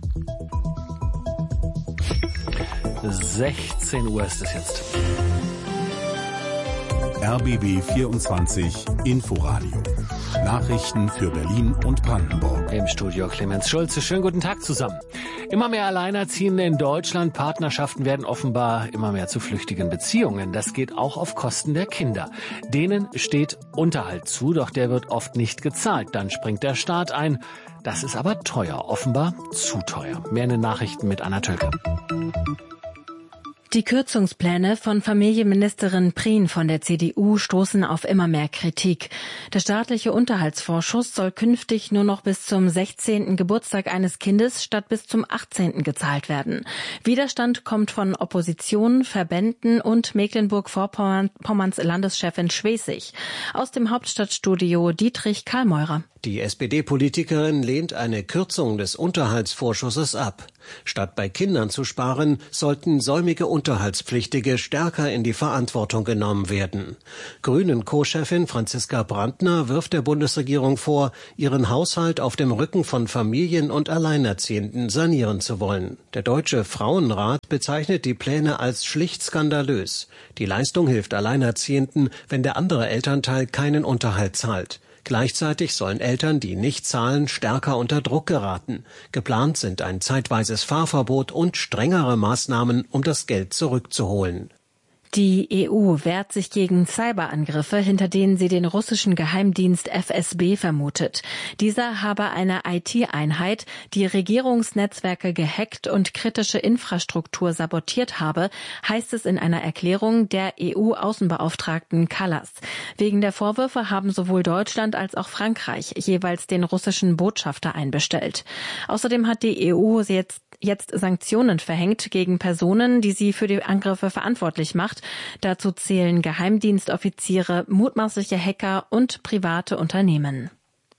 16 Uhr ist es jetzt. RBB 24 Inforadio. Nachrichten für Berlin und Brandenburg. Im Studio Clemens Schulze. Schönen guten Tag zusammen. Immer mehr Alleinerziehende in Deutschland. Partnerschaften werden offenbar immer mehr zu flüchtigen Beziehungen. Das geht auch auf Kosten der Kinder. Denen steht Unterhalt zu, doch der wird oft nicht gezahlt. Dann springt der Staat ein. Das ist aber teuer. Offenbar zu teuer. Mehr in den Nachrichten mit Anna Tölke. Die Kürzungspläne von Familienministerin Prien von der CDU stoßen auf immer mehr Kritik. Der staatliche Unterhaltsvorschuss soll künftig nur noch bis zum 16. Geburtstag eines Kindes statt bis zum 18. gezahlt werden. Widerstand kommt von Opposition, Verbänden und Mecklenburg-Vorpommerns Landeschefin Schwesig. Aus dem Hauptstadtstudio Dietrich Karlmeurer. Die SPD-Politikerin lehnt eine Kürzung des Unterhaltsvorschusses ab. Statt bei Kindern zu sparen, sollten säumige Unterhaltspflichtige stärker in die Verantwortung genommen werden. Grünen-Co-Chefin Franziska Brandner wirft der Bundesregierung vor, ihren Haushalt auf dem Rücken von Familien und Alleinerziehenden sanieren zu wollen. Der Deutsche Frauenrat bezeichnet die Pläne als schlicht skandalös. Die Leistung hilft Alleinerziehenden, wenn der andere Elternteil keinen Unterhalt zahlt. Gleichzeitig sollen Eltern, die nicht zahlen, stärker unter Druck geraten. Geplant sind ein zeitweises Fahrverbot und strengere Maßnahmen, um das Geld zurückzuholen. Die EU wehrt sich gegen Cyberangriffe, hinter denen sie den russischen Geheimdienst FSB vermutet. Dieser habe eine IT-Einheit, die Regierungsnetzwerke gehackt und kritische Infrastruktur sabotiert habe, heißt es in einer Erklärung der EU-Außenbeauftragten Kallas. Wegen der Vorwürfe haben sowohl Deutschland als auch Frankreich jeweils den russischen Botschafter einbestellt. Außerdem hat die EU jetzt Sanktionen verhängt gegen Personen, die sie für die Angriffe verantwortlich macht. Dazu zählen Geheimdienstoffiziere, mutmaßliche Hacker und private Unternehmen.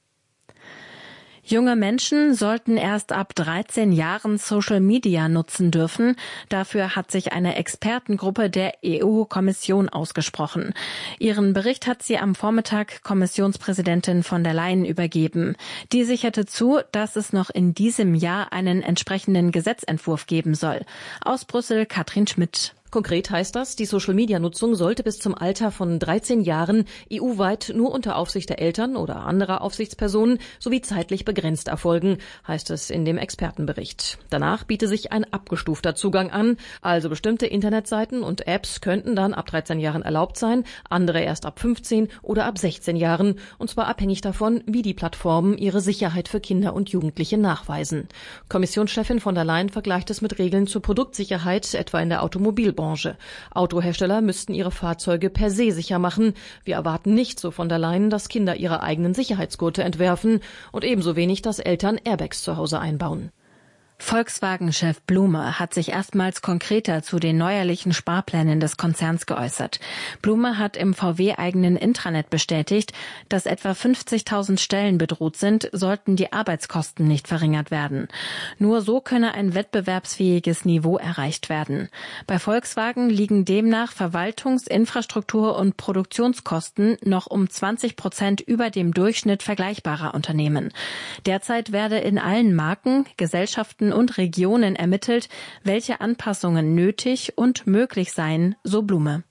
Junge Menschen sollten erst ab 13 Jahren Social Media nutzen dürfen. Dafür hat sich eine Expertengruppe der EU-Kommission ausgesprochen. Ihren Bericht hat sie am Vormittag Kommissionspräsidentin von der Leyen übergeben. Die sicherte zu, dass es noch in diesem Jahr einen entsprechenden Gesetzentwurf geben soll. Aus Brüssel Katrin Schmidt. Konkret heißt das, die Social-Media-Nutzung sollte bis zum Alter von 13 Jahren EU-weit nur unter Aufsicht der Eltern oder anderer Aufsichtspersonen sowie zeitlich begrenzt erfolgen, heißt es in dem Expertenbericht. Danach biete sich ein abgestufter Zugang an, also bestimmte Internetseiten und Apps könnten dann ab 13 Jahren erlaubt sein, andere erst ab 15 oder ab 16 Jahren, und zwar abhängig davon, wie die Plattformen ihre Sicherheit für Kinder und Jugendliche nachweisen. Kommissionschefin von der Leyen vergleicht es mit Regeln zur Produktsicherheit, etwa in der Automobilbranche. Autohersteller müssten ihre Fahrzeuge per se sicher machen. Wir erwarten nicht, so von der Leyen, dass Kinder ihre eigenen Sicherheitsgurte entwerfen und ebenso wenig, dass Eltern Airbags zu Hause einbauen. Volkswagen-Chef Blume hat sich erstmals konkreter zu den neuerlichen Sparplänen des Konzerns geäußert. Blume hat im VW-eigenen Intranet bestätigt, dass etwa 50.000 Stellen bedroht sind, sollten die Arbeitskosten nicht verringert werden. Nur so könne ein wettbewerbsfähiges Niveau erreicht werden. Bei Volkswagen liegen demnach Verwaltungs-, Infrastruktur- und Produktionskosten noch um 20% über dem Durchschnitt vergleichbarer Unternehmen. Derzeit werde in allen Marken, Gesellschaften und Regionen ermittelt, welche Anpassungen nötig und möglich seien, so Blume.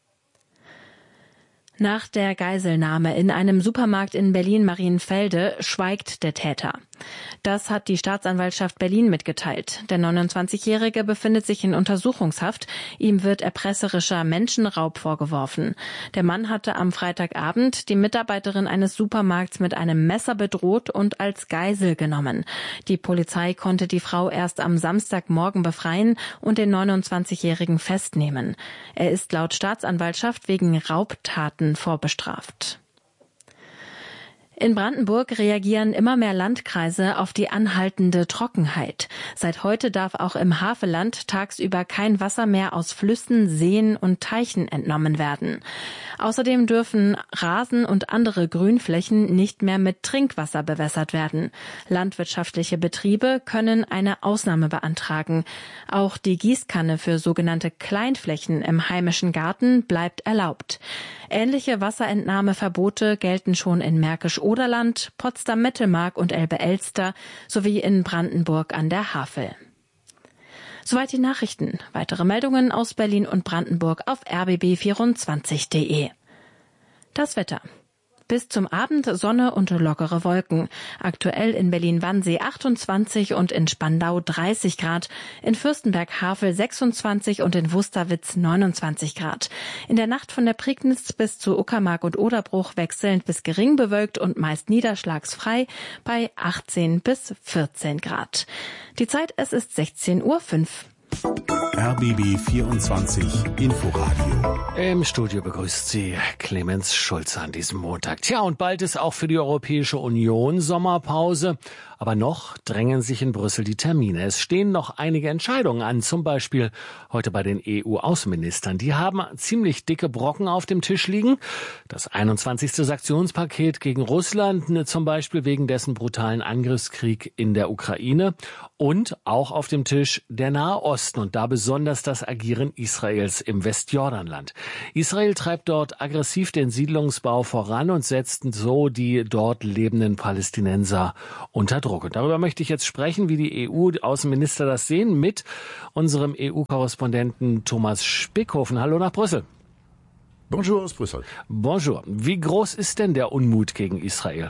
Nach der Geiselnahme in einem Supermarkt in Berlin-Marienfelde schweigt der Täter. Das hat die Staatsanwaltschaft Berlin mitgeteilt. Der 29-Jährige befindet sich in Untersuchungshaft. Ihm wird erpresserischer Menschenraub vorgeworfen. Der Mann hatte am Freitagabend die Mitarbeiterin eines Supermarkts mit einem Messer bedroht und als Geisel genommen. Die Polizei konnte die Frau erst am Samstagmorgen befreien und den 29-Jährigen festnehmen. Er ist laut Staatsanwaltschaft wegen Raubtaten vorbestraft. In Brandenburg reagieren immer mehr Landkreise auf die anhaltende Trockenheit. Seit heute darf auch im Havelland tagsüber kein Wasser mehr aus Flüssen, Seen und Teichen entnommen werden. Außerdem dürfen Rasen und andere Grünflächen nicht mehr mit Trinkwasser bewässert werden. Landwirtschaftliche Betriebe können eine Ausnahme beantragen. Auch die Gießkanne für sogenannte Kleinflächen im heimischen Garten bleibt erlaubt. Ähnliche Wasserentnahmeverbote gelten schon in Märkisch-Oderland, Potsdam-Mittelmark und Elbe-Elster sowie in Brandenburg an der Havel. Soweit die Nachrichten. Weitere Meldungen aus Berlin und Brandenburg auf rbb24.de. Das Wetter. Bis zum Abend Sonne und lockere Wolken. Aktuell in Berlin-Wannsee 28 und in Spandau 30 Grad, in Fürstenberg-Havel 26 und in Wusterwitz 29 Grad. In der Nacht von der Prignitz bis zu Uckermark und Oderbruch wechselnd bis gering bewölkt und meist niederschlagsfrei bei 18 bis 14 Grad. Die Zeit, es ist 16:05 Uhr. RBB 24 Inforadio. Im Studio begrüßt Sie Clemens Schulze an diesem Montag. Tja, und bald ist auch für die Europäische Union Sommerpause. Aber noch drängen sich in Brüssel die Termine. Es stehen noch einige Entscheidungen an, zum Beispiel heute bei den EU-Außenministern. Die haben ziemlich dicke Brocken auf dem Tisch liegen. Das 21. Sanktionspaket gegen Russland, zum Beispiel wegen dessen brutalen Angriffskrieg in der Ukraine. Und auch auf dem Tisch der Nahe Osten und da besonders das Agieren Israels im Westjordanland. Israel treibt dort aggressiv den Siedlungsbau voran und setzt so die dort lebenden Palästinenser unter Druck. Und darüber möchte ich jetzt sprechen, wie die EU-Außenminister das sehen, mit unserem EU-Korrespondenten Thomas Spickhofen. Hallo nach Brüssel. Bonjour aus Brüssel. Bonjour. Wie groß ist denn der Unmut gegen Israel?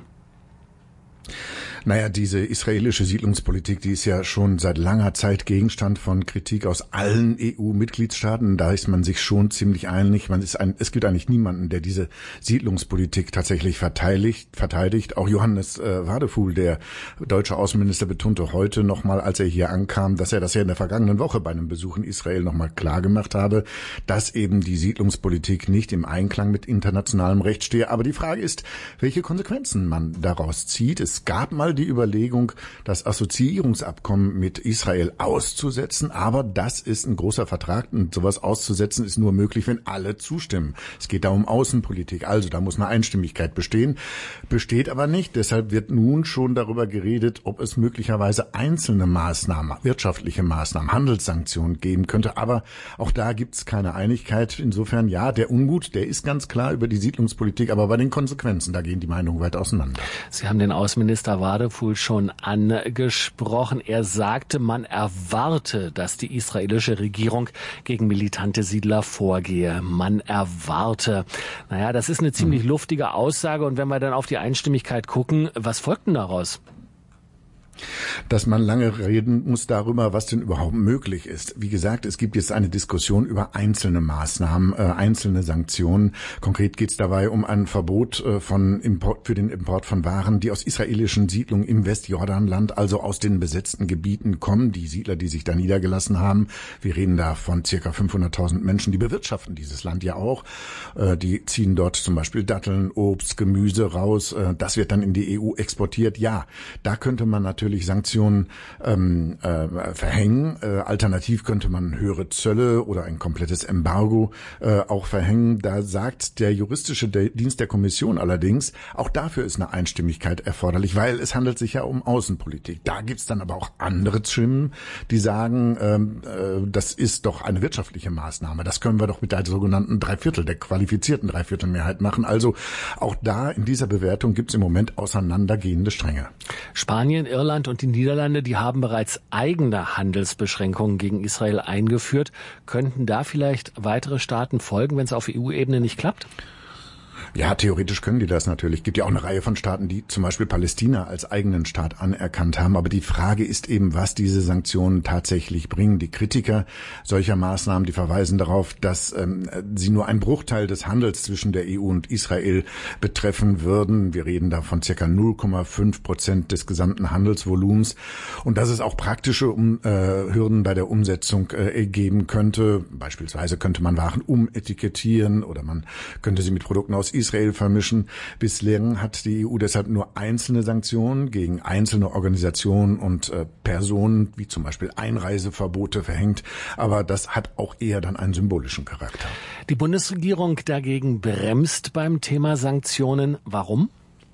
Naja, diese israelische Siedlungspolitik, die ist ja schon seit langer Zeit Gegenstand von Kritik aus allen EU-Mitgliedstaaten. Da ist man sich schon ziemlich einig. Es gibt eigentlich niemanden, der diese Siedlungspolitik tatsächlich verteidigt. Auch Johannes Wadefuhl, der deutsche Außenminister, betonte heute nochmal, als er hier ankam, dass er das ja in der vergangenen Woche bei einem Besuch in Israel nochmal klar gemacht habe, dass eben die Siedlungspolitik nicht im Einklang mit internationalem Recht stehe. Aber die Frage ist, welche Konsequenzen man daraus zieht. Es gab mal die Überlegung, das Assoziierungsabkommen mit Israel auszusetzen, aber das ist ein großer Vertrag und sowas auszusetzen ist nur möglich, wenn alle zustimmen. Es geht da um Außenpolitik, also da muss eine Einstimmigkeit bestehen, besteht aber nicht. Deshalb wird nun schon darüber geredet, ob es möglicherweise einzelne Maßnahmen, wirtschaftliche Maßnahmen, Handelssanktionen geben könnte, aber auch da gibt es keine Einigkeit. Insofern ja, der Unmut, der ist ganz klar über die Siedlungspolitik, aber bei den Konsequenzen, da gehen die Meinungen weit auseinander. Sie haben den Außenminister Wadefuhl schon angesprochen. Er sagte, man erwarte, dass die israelische Regierung gegen militante Siedler vorgehe. Man erwarte. Naja, das ist eine ziemlich luftige Aussage. Und wenn wir dann auf die Einstimmigkeit gucken, was folgt denn daraus? Dass man lange reden muss darüber, was denn überhaupt möglich ist. Wie gesagt, es gibt jetzt eine Diskussion über einzelne Maßnahmen, einzelne Sanktionen. Konkret geht es dabei um ein Verbot für den Import von Waren, die aus israelischen Siedlungen im Westjordanland, also aus den besetzten Gebieten kommen. Die Siedler, die sich da niedergelassen haben. Wir reden da von circa 500.000 Menschen, die bewirtschaften dieses Land ja auch. Die ziehen dort zum Beispiel Datteln, Obst, Gemüse raus. Das wird dann in die EU exportiert. Ja, da könnte man natürlich Sanktionen verhängen. Alternativ könnte man höhere Zölle oder ein komplettes Embargo auch verhängen. Da sagt der juristische Dienst der Kommission allerdings, auch dafür ist eine Einstimmigkeit erforderlich, weil es handelt sich ja um Außenpolitik. Da gibt's dann aber auch andere Stimmen, die sagen, das ist doch eine wirtschaftliche Maßnahme. Das können wir doch mit der sogenannten der qualifizierten Dreiviertelmehrheit machen. Also auch da in dieser Bewertung gibt's im Moment auseinandergehende Stränge. Spanien, Irland und die Niederlande, die haben bereits eigene Handelsbeschränkungen gegen Israel eingeführt. Könnten da vielleicht weitere Staaten folgen, wenn es auf EU-Ebene nicht klappt? Ja, theoretisch können die das natürlich. Es gibt ja auch eine Reihe von Staaten, die zum Beispiel Palästina als eigenen Staat anerkannt haben. Aber die Frage ist eben, was diese Sanktionen tatsächlich bringen. Die Kritiker solcher Maßnahmen, die verweisen darauf, dass sie nur einen Bruchteil des Handels zwischen der EU und Israel betreffen würden. Wir reden da von ca. 0,5% des gesamten Handelsvolumens. Und dass es auch praktische Hürden bei der Umsetzung geben könnte. Beispielsweise könnte man Waren umetikettieren oder man könnte sie mit Produkten aus Israel vermischen. Bislang hat die EU deshalb nur einzelne Sanktionen gegen einzelne Organisationen und Personen, wie zum Beispiel Einreiseverbote verhängt. Aber das hat auch eher dann einen symbolischen Charakter. Die Bundesregierung dagegen bremst beim Thema Sanktionen. Warum?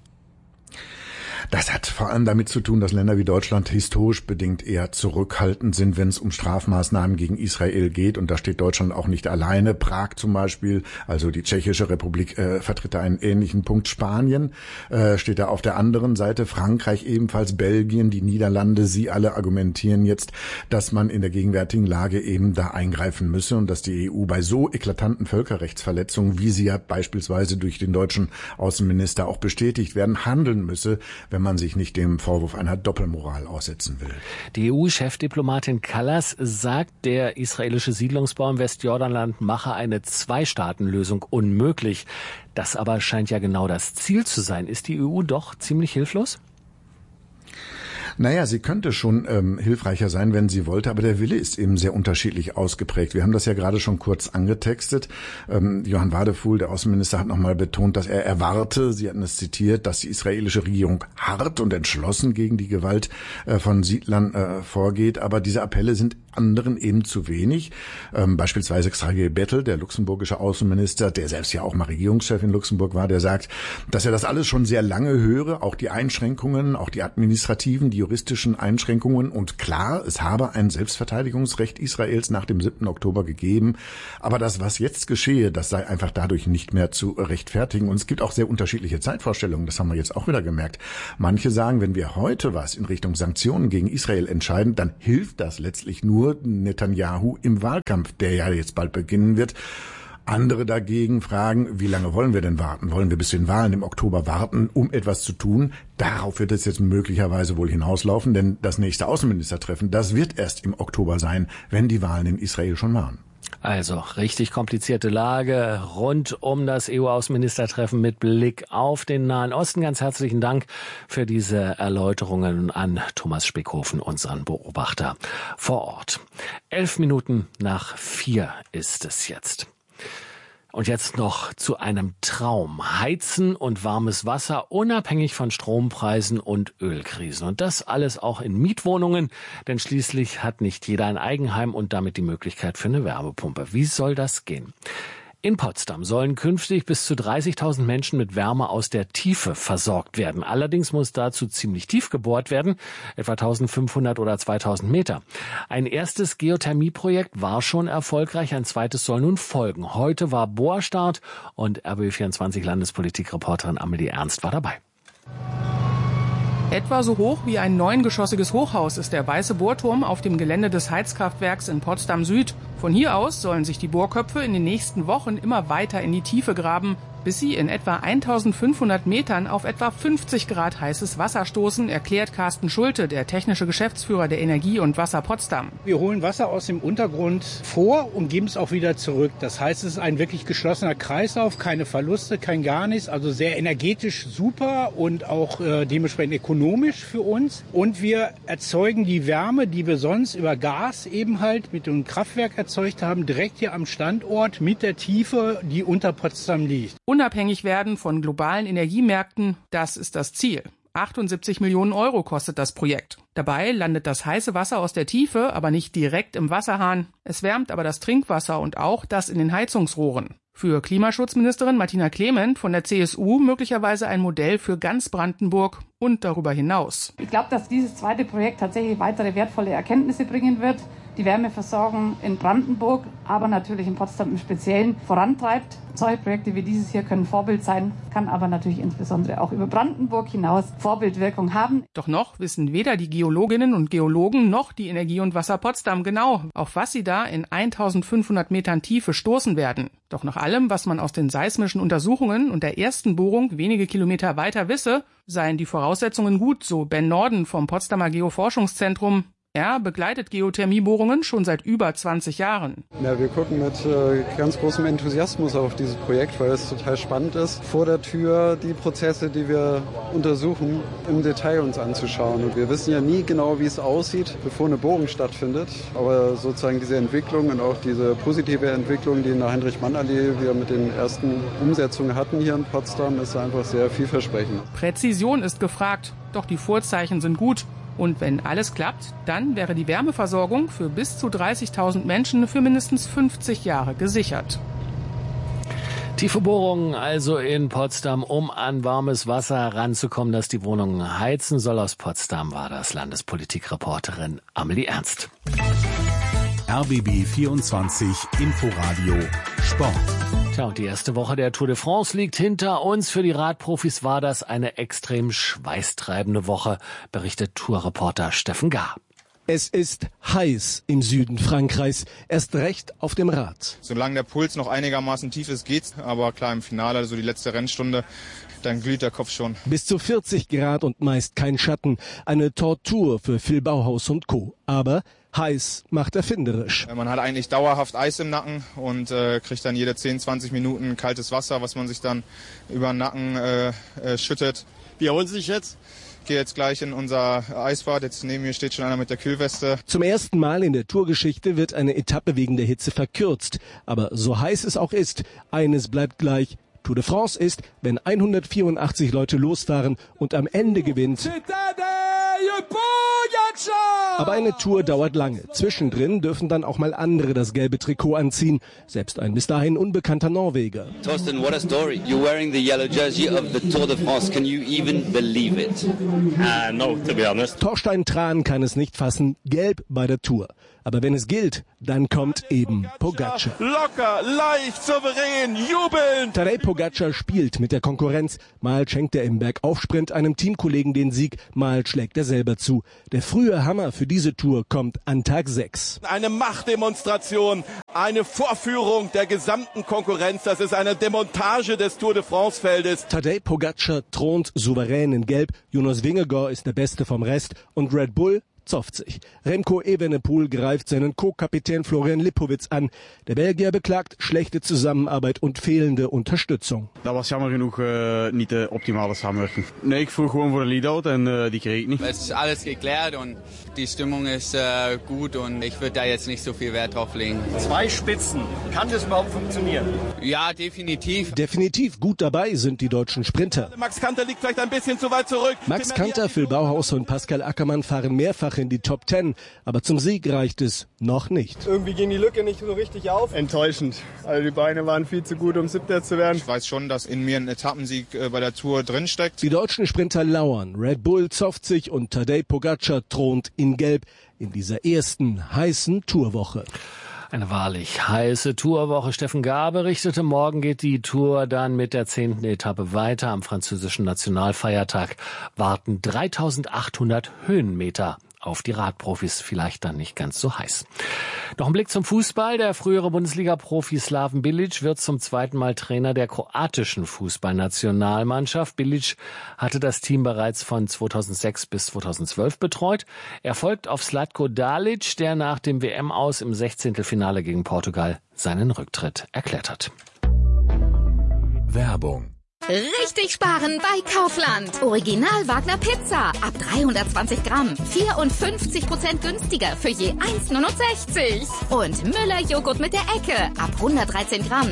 Das hat vor allem damit zu tun, dass Länder wie Deutschland historisch bedingt eher zurückhaltend sind, wenn es um Strafmaßnahmen gegen Israel geht. Und da steht Deutschland auch nicht alleine. Prag zum Beispiel, also die Tschechische Republik, vertritt da einen ähnlichen Punkt. Spanien steht da auf der anderen Seite. Frankreich ebenfalls, Belgien, die Niederlande. Sie alle argumentieren jetzt, dass man in der gegenwärtigen Lage eben da eingreifen müsse und dass die EU bei so eklatanten Völkerrechtsverletzungen, wie sie ja beispielsweise durch den deutschen Außenminister auch bestätigt werden, handeln müsse, wenn man sich nicht dem Vorwurf einer Doppelmoral aussetzen will. Die EU-Chefdiplomatin Kallas sagt, der israelische Siedlungsbau im Westjordanland mache eine Zwei-Staaten-Lösung unmöglich. Das aber scheint ja genau das Ziel zu sein. Ist die EU doch ziemlich hilflos? Naja, sie könnte schon hilfreicher sein, wenn sie wollte, aber der Wille ist eben sehr unterschiedlich ausgeprägt. Wir haben das ja gerade schon kurz angetextet. Johann Wadefuhl, der Außenminister, hat nochmal betont, dass er erwarte, Sie hatten es zitiert, dass die israelische Regierung hart und entschlossen gegen die Gewalt von Siedlern vorgeht. Aber diese Appelle sind anderen eben zu wenig. Beispielsweise Xavier Bettel, der luxemburgische Außenminister, der selbst ja auch mal Regierungschef in Luxemburg war, der sagt, dass er das alles schon sehr lange höre, auch die Einschränkungen, auch die administrativen, die juristischen Einschränkungen. Und klar, es habe ein Selbstverteidigungsrecht Israels nach dem 7. Oktober gegeben. Aber das, was jetzt geschehe, das sei einfach dadurch nicht mehr zu rechtfertigen. Und es gibt auch sehr unterschiedliche Zeitvorstellungen. Das haben wir jetzt auch wieder gemerkt. Manche sagen, wenn wir heute was in Richtung Sanktionen gegen Israel entscheiden, dann hilft das letztlich nur Netanyahu im Wahlkampf, der ja jetzt bald beginnen wird. Andere dagegen fragen, wie lange wollen wir denn warten? Wollen wir bis zu den Wahlen im Oktober warten, um etwas zu tun? Darauf wird es jetzt möglicherweise wohl hinauslaufen, denn das nächste Außenministertreffen, das wird erst im Oktober sein, wenn die Wahlen in Israel schon waren. Also richtig komplizierte Lage rund um das EU-Außenministertreffen mit Blick auf den Nahen Osten. Ganz herzlichen Dank für diese Erläuterungen an Thomas Spickhofen, unseren Beobachter vor Ort. 4:11 ist es jetzt. Und jetzt noch zu einem Traum. Heizen und warmes Wasser unabhängig von Strompreisen und Ölkrisen. Und das alles auch in Mietwohnungen, denn schließlich hat nicht jeder ein Eigenheim und damit die Möglichkeit für eine Wärmepumpe. Wie soll das gehen? In Potsdam sollen künftig bis zu 30.000 Menschen mit Wärme aus der Tiefe versorgt werden. Allerdings muss dazu ziemlich tief gebohrt werden, etwa 1.500 oder 2.000 Meter. Ein erstes Geothermieprojekt war schon erfolgreich, ein zweites soll nun folgen. Heute war Bohrstart und RBB24 Landespolitikreporterin Amelie Ernst war dabei. Etwa so hoch wie ein 9-geschossiges Hochhaus ist der weiße Bohrturm auf dem Gelände des Heizkraftwerks in Potsdam Süd. Von hier aus sollen sich die Bohrköpfe in den nächsten Wochen immer weiter in die Tiefe graben, bis sie in etwa 1.500 Metern auf etwa 50 Grad heißes Wasser stoßen, erklärt Carsten Schulte, der technische Geschäftsführer der Energie und Wasser Potsdam. Wir holen Wasser aus dem Untergrund vor und geben es auch wieder zurück. Das heißt, es ist ein wirklich geschlossener Kreislauf, keine Verluste, kein gar nichts. Also sehr energetisch super und auch dementsprechend ökonomisch für uns. Und wir erzeugen die Wärme, die wir sonst über Gas eben halt mit dem Kraftwerk erzeugt haben, direkt hier am Standort mit der Tiefe, die unter Potsdam liegt. Unabhängig werden von globalen Energiemärkten, das ist das Ziel. 78 Millionen Euro kostet das Projekt. Dabei landet das heiße Wasser aus der Tiefe aber nicht direkt im Wasserhahn. Es wärmt aber das Trinkwasser und auch das in den Heizungsrohren. Für Klimaschutzministerin Martina Clement von der CSU möglicherweise ein Modell für ganz Brandenburg und darüber hinaus. Ich glaube, dass dieses zweite Projekt tatsächlich weitere wertvolle Erkenntnisse bringen wird, die Wärmeversorgung in Brandenburg, aber natürlich in Potsdam im Speziellen vorantreibt. Solche Projekte wie dieses hier können Vorbild sein, kann aber natürlich insbesondere auch über Brandenburg hinaus Vorbildwirkung haben. Doch noch wissen weder die Geologinnen und Geologen noch die Energie und Wasser Potsdam genau, auf was sie da in 1.500 Metern Tiefe stoßen werden. Doch nach allem, was man aus den seismischen Untersuchungen und der ersten Bohrung wenige Kilometer weiter wisse, seien die Voraussetzungen gut, so Ben Norden vom Potsdamer Geoforschungszentrum. Er begleitet Geothermiebohrungen schon seit über 20 Jahren. Ja, wir gucken mit ganz großem Enthusiasmus auf dieses Projekt, weil es total spannend ist, vor der Tür die Prozesse, die wir untersuchen, im Detail uns anzuschauen. Und wir wissen ja nie genau, wie es aussieht, bevor eine Bohrung stattfindet. Aber sozusagen diese Entwicklung und auch diese positive Entwicklung, die in der Heinrich-Mann-Allee wir mit den ersten Umsetzungen hatten hier in Potsdam, ist einfach sehr vielversprechend. Präzision ist gefragt, doch die Vorzeichen sind gut. Und wenn alles klappt, dann wäre die Wärmeversorgung für bis zu 30.000 Menschen für mindestens 50 Jahre gesichert. Tiefe Bohrungen also in Potsdam, um an warmes Wasser ranzukommen, das die Wohnungen heizen soll. Aus Potsdam war das Landespolitikreporterin Amelie Ernst. RBB 24 Inforadio Sport. Tja, und die erste Woche der Tour de France liegt hinter uns. Für die Radprofis war das eine extrem schweißtreibende Woche, berichtet Tourreporter Steffen Gahr. Es ist heiß im Süden Frankreichs, erst recht auf dem Rad. Solange der Puls noch einigermaßen tief ist, geht's. Aber klar, im Finale, also die letzte Rennstunde, dann glüht der Kopf schon. Bis zu 40 Grad und meist kein Schatten. Eine Tortur für Phil Bauhaus und Co. Aber heiß macht erfinderisch. Man hat eigentlich dauerhaft Eis im Nacken und kriegt dann jede 10, 20 Minuten kaltes Wasser, was man sich dann über den Nacken schüttet. Wie erholen Sie sich jetzt? Gehe jetzt gleich in unser Eisbad. Jetzt neben mir steht schon einer mit der Kühlweste. Zum ersten Mal in der Tourgeschichte wird eine Etappe wegen der Hitze verkürzt. Aber so heiß es auch ist, eines bleibt gleich. Tour de France ist, wenn 184 Leute losfahren und am Ende gewinnt. Aber eine Tour dauert lange. Zwischendrin dürfen dann auch mal andere das gelbe Trikot anziehen. Selbst ein bis dahin unbekannter Norweger. Torsten, what a story. You're wearing the yellow jersey of the Tour de France. Can you even believe it? No, to be honest. Torstein Tran kann es nicht fassen. Gelb bei der Tour. Aber wenn es gilt, dann kommt eben Pogacar. Locker, leicht, souverän, jubelnd. Tadej Pogacar spielt mit der Konkurrenz. Mal schenkt er im Bergaufsprint einem Teamkollegen den Sieg, mal schlägt er selber zu. Der frühe Hammer für diese Tour kommt an Tag 6. Eine Machtdemonstration, eine Vorführung der gesamten Konkurrenz. Das ist eine Demontage des Tour de France Feldes. Tadej Pogacar thront souverän in Gelb. Jonas Vingegaard ist der Beste vom Rest und Red Bull zofft sich. Remco Evenepoel greift seinen Co-Kapitän Florian Lipowitz an. Der Belgier beklagt schlechte Zusammenarbeit und fehlende Unterstützung. Dat was jammer genoeg niet de optimale samenwerking. Nee, ik voer gewoon voor de lead-out en die kreeg ik niet. Es ist alles geklärt und die Stimmung ist gut und ich würde da jetzt nicht so viel Wert drauf legen. 2 Spitzen. Kann das überhaupt funktionieren? Ja, definitiv. Definitiv gut dabei sind die deutschen Sprinter. Max Kanter liegt vielleicht ein bisschen zu weit zurück. Max Kanter, Phil Bauhaus und Pascal Ackermann fahren mehrfach in die Top 10, aber zum Sieg reicht es noch nicht. Irgendwie ging die Lücke nicht so richtig auf. Enttäuschend. Also die Beine waren viel zu gut, um 7. zu werden. Ich weiß schon, dass in mir ein Etappensieg bei der Tour drinsteckt. Die deutschen Sprinter lauern. Red Bull zofft sich und Tadej Pogacar thront in Gelb in dieser ersten heißen Tourwoche. Eine wahrlich heiße Tourwoche. Steffen Gahr berichtete, morgen geht die Tour dann mit der 10. Etappe weiter. Am französischen Nationalfeiertag warten 3800 Höhenmeter auf die Radprofis, vielleicht dann nicht ganz so heiß. Noch ein Blick zum Fußball. Der frühere Bundesliga-Profi Slaven Bilic wird zum 2. Mal Trainer der kroatischen Fußballnationalmannschaft. Bilic hatte das Team bereits von 2006 bis 2012 betreut. Er folgt auf Zlatko Dalic, der nach dem WM-Aus im 16. Finale gegen Portugal seinen Rücktritt erklärt hat. Werbung. Richtig sparen bei Kaufland. Original Wagner Pizza. Ab 320 Gramm. 54% günstiger für je 1,69. Und Müller Joghurt mit der Ecke. Ab 113 Gramm.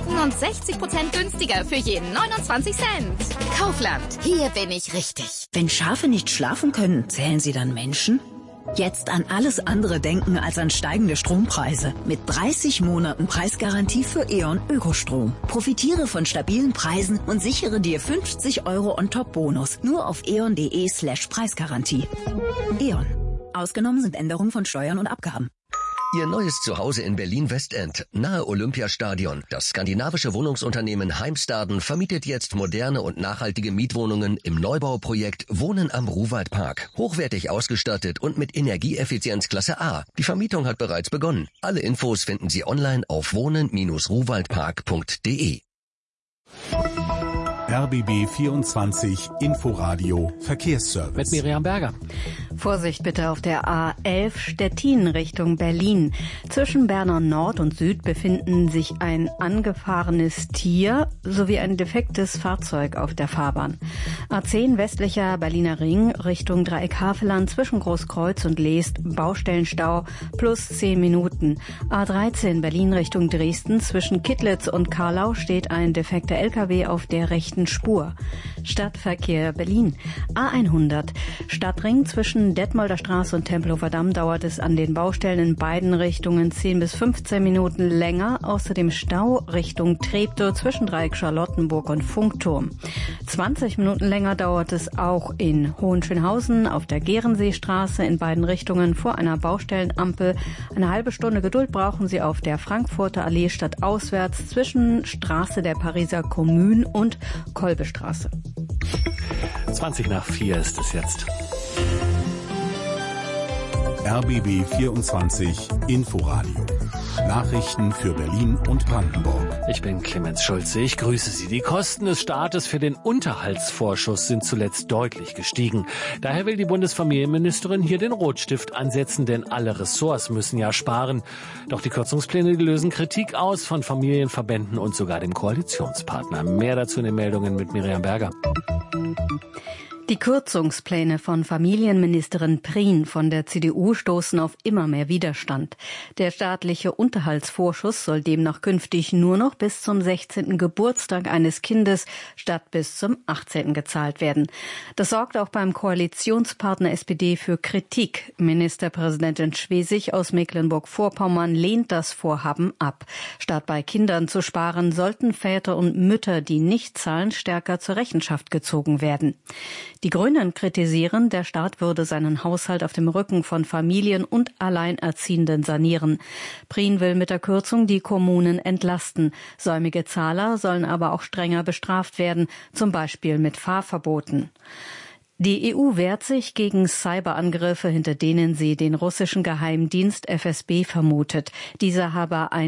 67% günstiger für je 29 Cent. Kaufland. Hier bin ich richtig. Wenn Schafe nicht schlafen können, zählen sie dann Menschen? Jetzt an alles andere denken als an steigende Strompreise. Mit 30 Monaten Preisgarantie für E.ON Ökostrom. Profitiere von stabilen Preisen und sichere dir 50 € On-Top-Bonus. Nur auf eon.de/Preisgarantie. E.ON. Ausgenommen sind Änderungen von Steuern und Abgaben. Ihr neues Zuhause in Berlin-Westend, nahe Olympiastadion. Das skandinavische Wohnungsunternehmen Heimstaden vermietet jetzt moderne und nachhaltige Mietwohnungen im Neubauprojekt Wohnen am Ruhwaldpark. Hochwertig ausgestattet und mit Energieeffizienz Klasse A. Die Vermietung hat bereits begonnen. Alle Infos finden Sie online auf wohnen-ruhwaldpark.de. RBB 24 Inforadio Verkehrsservice. Mit Miriam Berger. Vorsicht bitte auf der A11 Stettin Richtung Berlin. Zwischen Berner Nord und Süd befinden sich ein angefahrenes Tier sowie ein defektes Fahrzeug auf der Fahrbahn. A10 westlicher Berliner Ring Richtung Dreieck Havelland zwischen Großkreuz und Leest Baustellenstau plus 10 Minuten. A13 Berlin Richtung Dresden zwischen Kittlitz und Karlau steht ein defekter LKW auf der rechten Spur. Stadtverkehr Berlin. A100 Stadtring zwischen Detmolder Straße und Tempelhofer Damm dauert es an den Baustellen in beiden Richtungen 10 bis 15 Minuten länger. Außerdem Stau Richtung Treptow zwischen Dreieck Charlottenburg und Funkturm. 20 Minuten länger dauert es auch in Hohenschönhausen auf der Gehrenseestraße in beiden Richtungen vor einer Baustellenampel. Eine halbe Stunde Geduld brauchen Sie auf der Frankfurter Allee stadtauswärts zwischen Straße der Pariser Kommune und Kolbestraße. 4:20 ist es jetzt. RBB 24 Inforadio. Nachrichten für Berlin und Brandenburg. Ich bin Clemens Schulze, ich grüße Sie. Die Kosten des Staates für den Unterhaltsvorschuss sind zuletzt deutlich gestiegen. Daher will die Bundesfamilienministerin hier den Rotstift ansetzen, denn alle Ressorts müssen ja sparen. Doch die Kürzungspläne lösen Kritik aus von Familienverbänden und sogar dem Koalitionspartner. Mehr dazu in den Meldungen mit Miriam Berger. Die Kürzungspläne von Familienministerin Prien von der CDU stoßen auf immer mehr Widerstand. Der staatliche Unterhaltsvorschuss soll demnach künftig nur noch bis zum 16. Geburtstag eines Kindes statt bis zum 18. gezahlt werden. Das sorgt auch beim Koalitionspartner SPD für Kritik. Ministerpräsidentin Schwesig aus Mecklenburg-Vorpommern lehnt das Vorhaben ab. Statt bei Kindern zu sparen, sollten Väter und Mütter, die nicht zahlen, stärker zur Rechenschaft gezogen werden. Die Grünen kritisieren, der Staat würde seinen Haushalt auf dem Rücken von Familien und Alleinerziehenden sanieren. Prien will mit der Kürzung die Kommunen entlasten. Säumige Zahler sollen aber auch strenger bestraft werden, zum Beispiel mit Fahrverboten. Die EU wehrt sich gegen Cyberangriffe, hinter denen sie den russischen Geheimdienst FSB vermutet. Dieser habe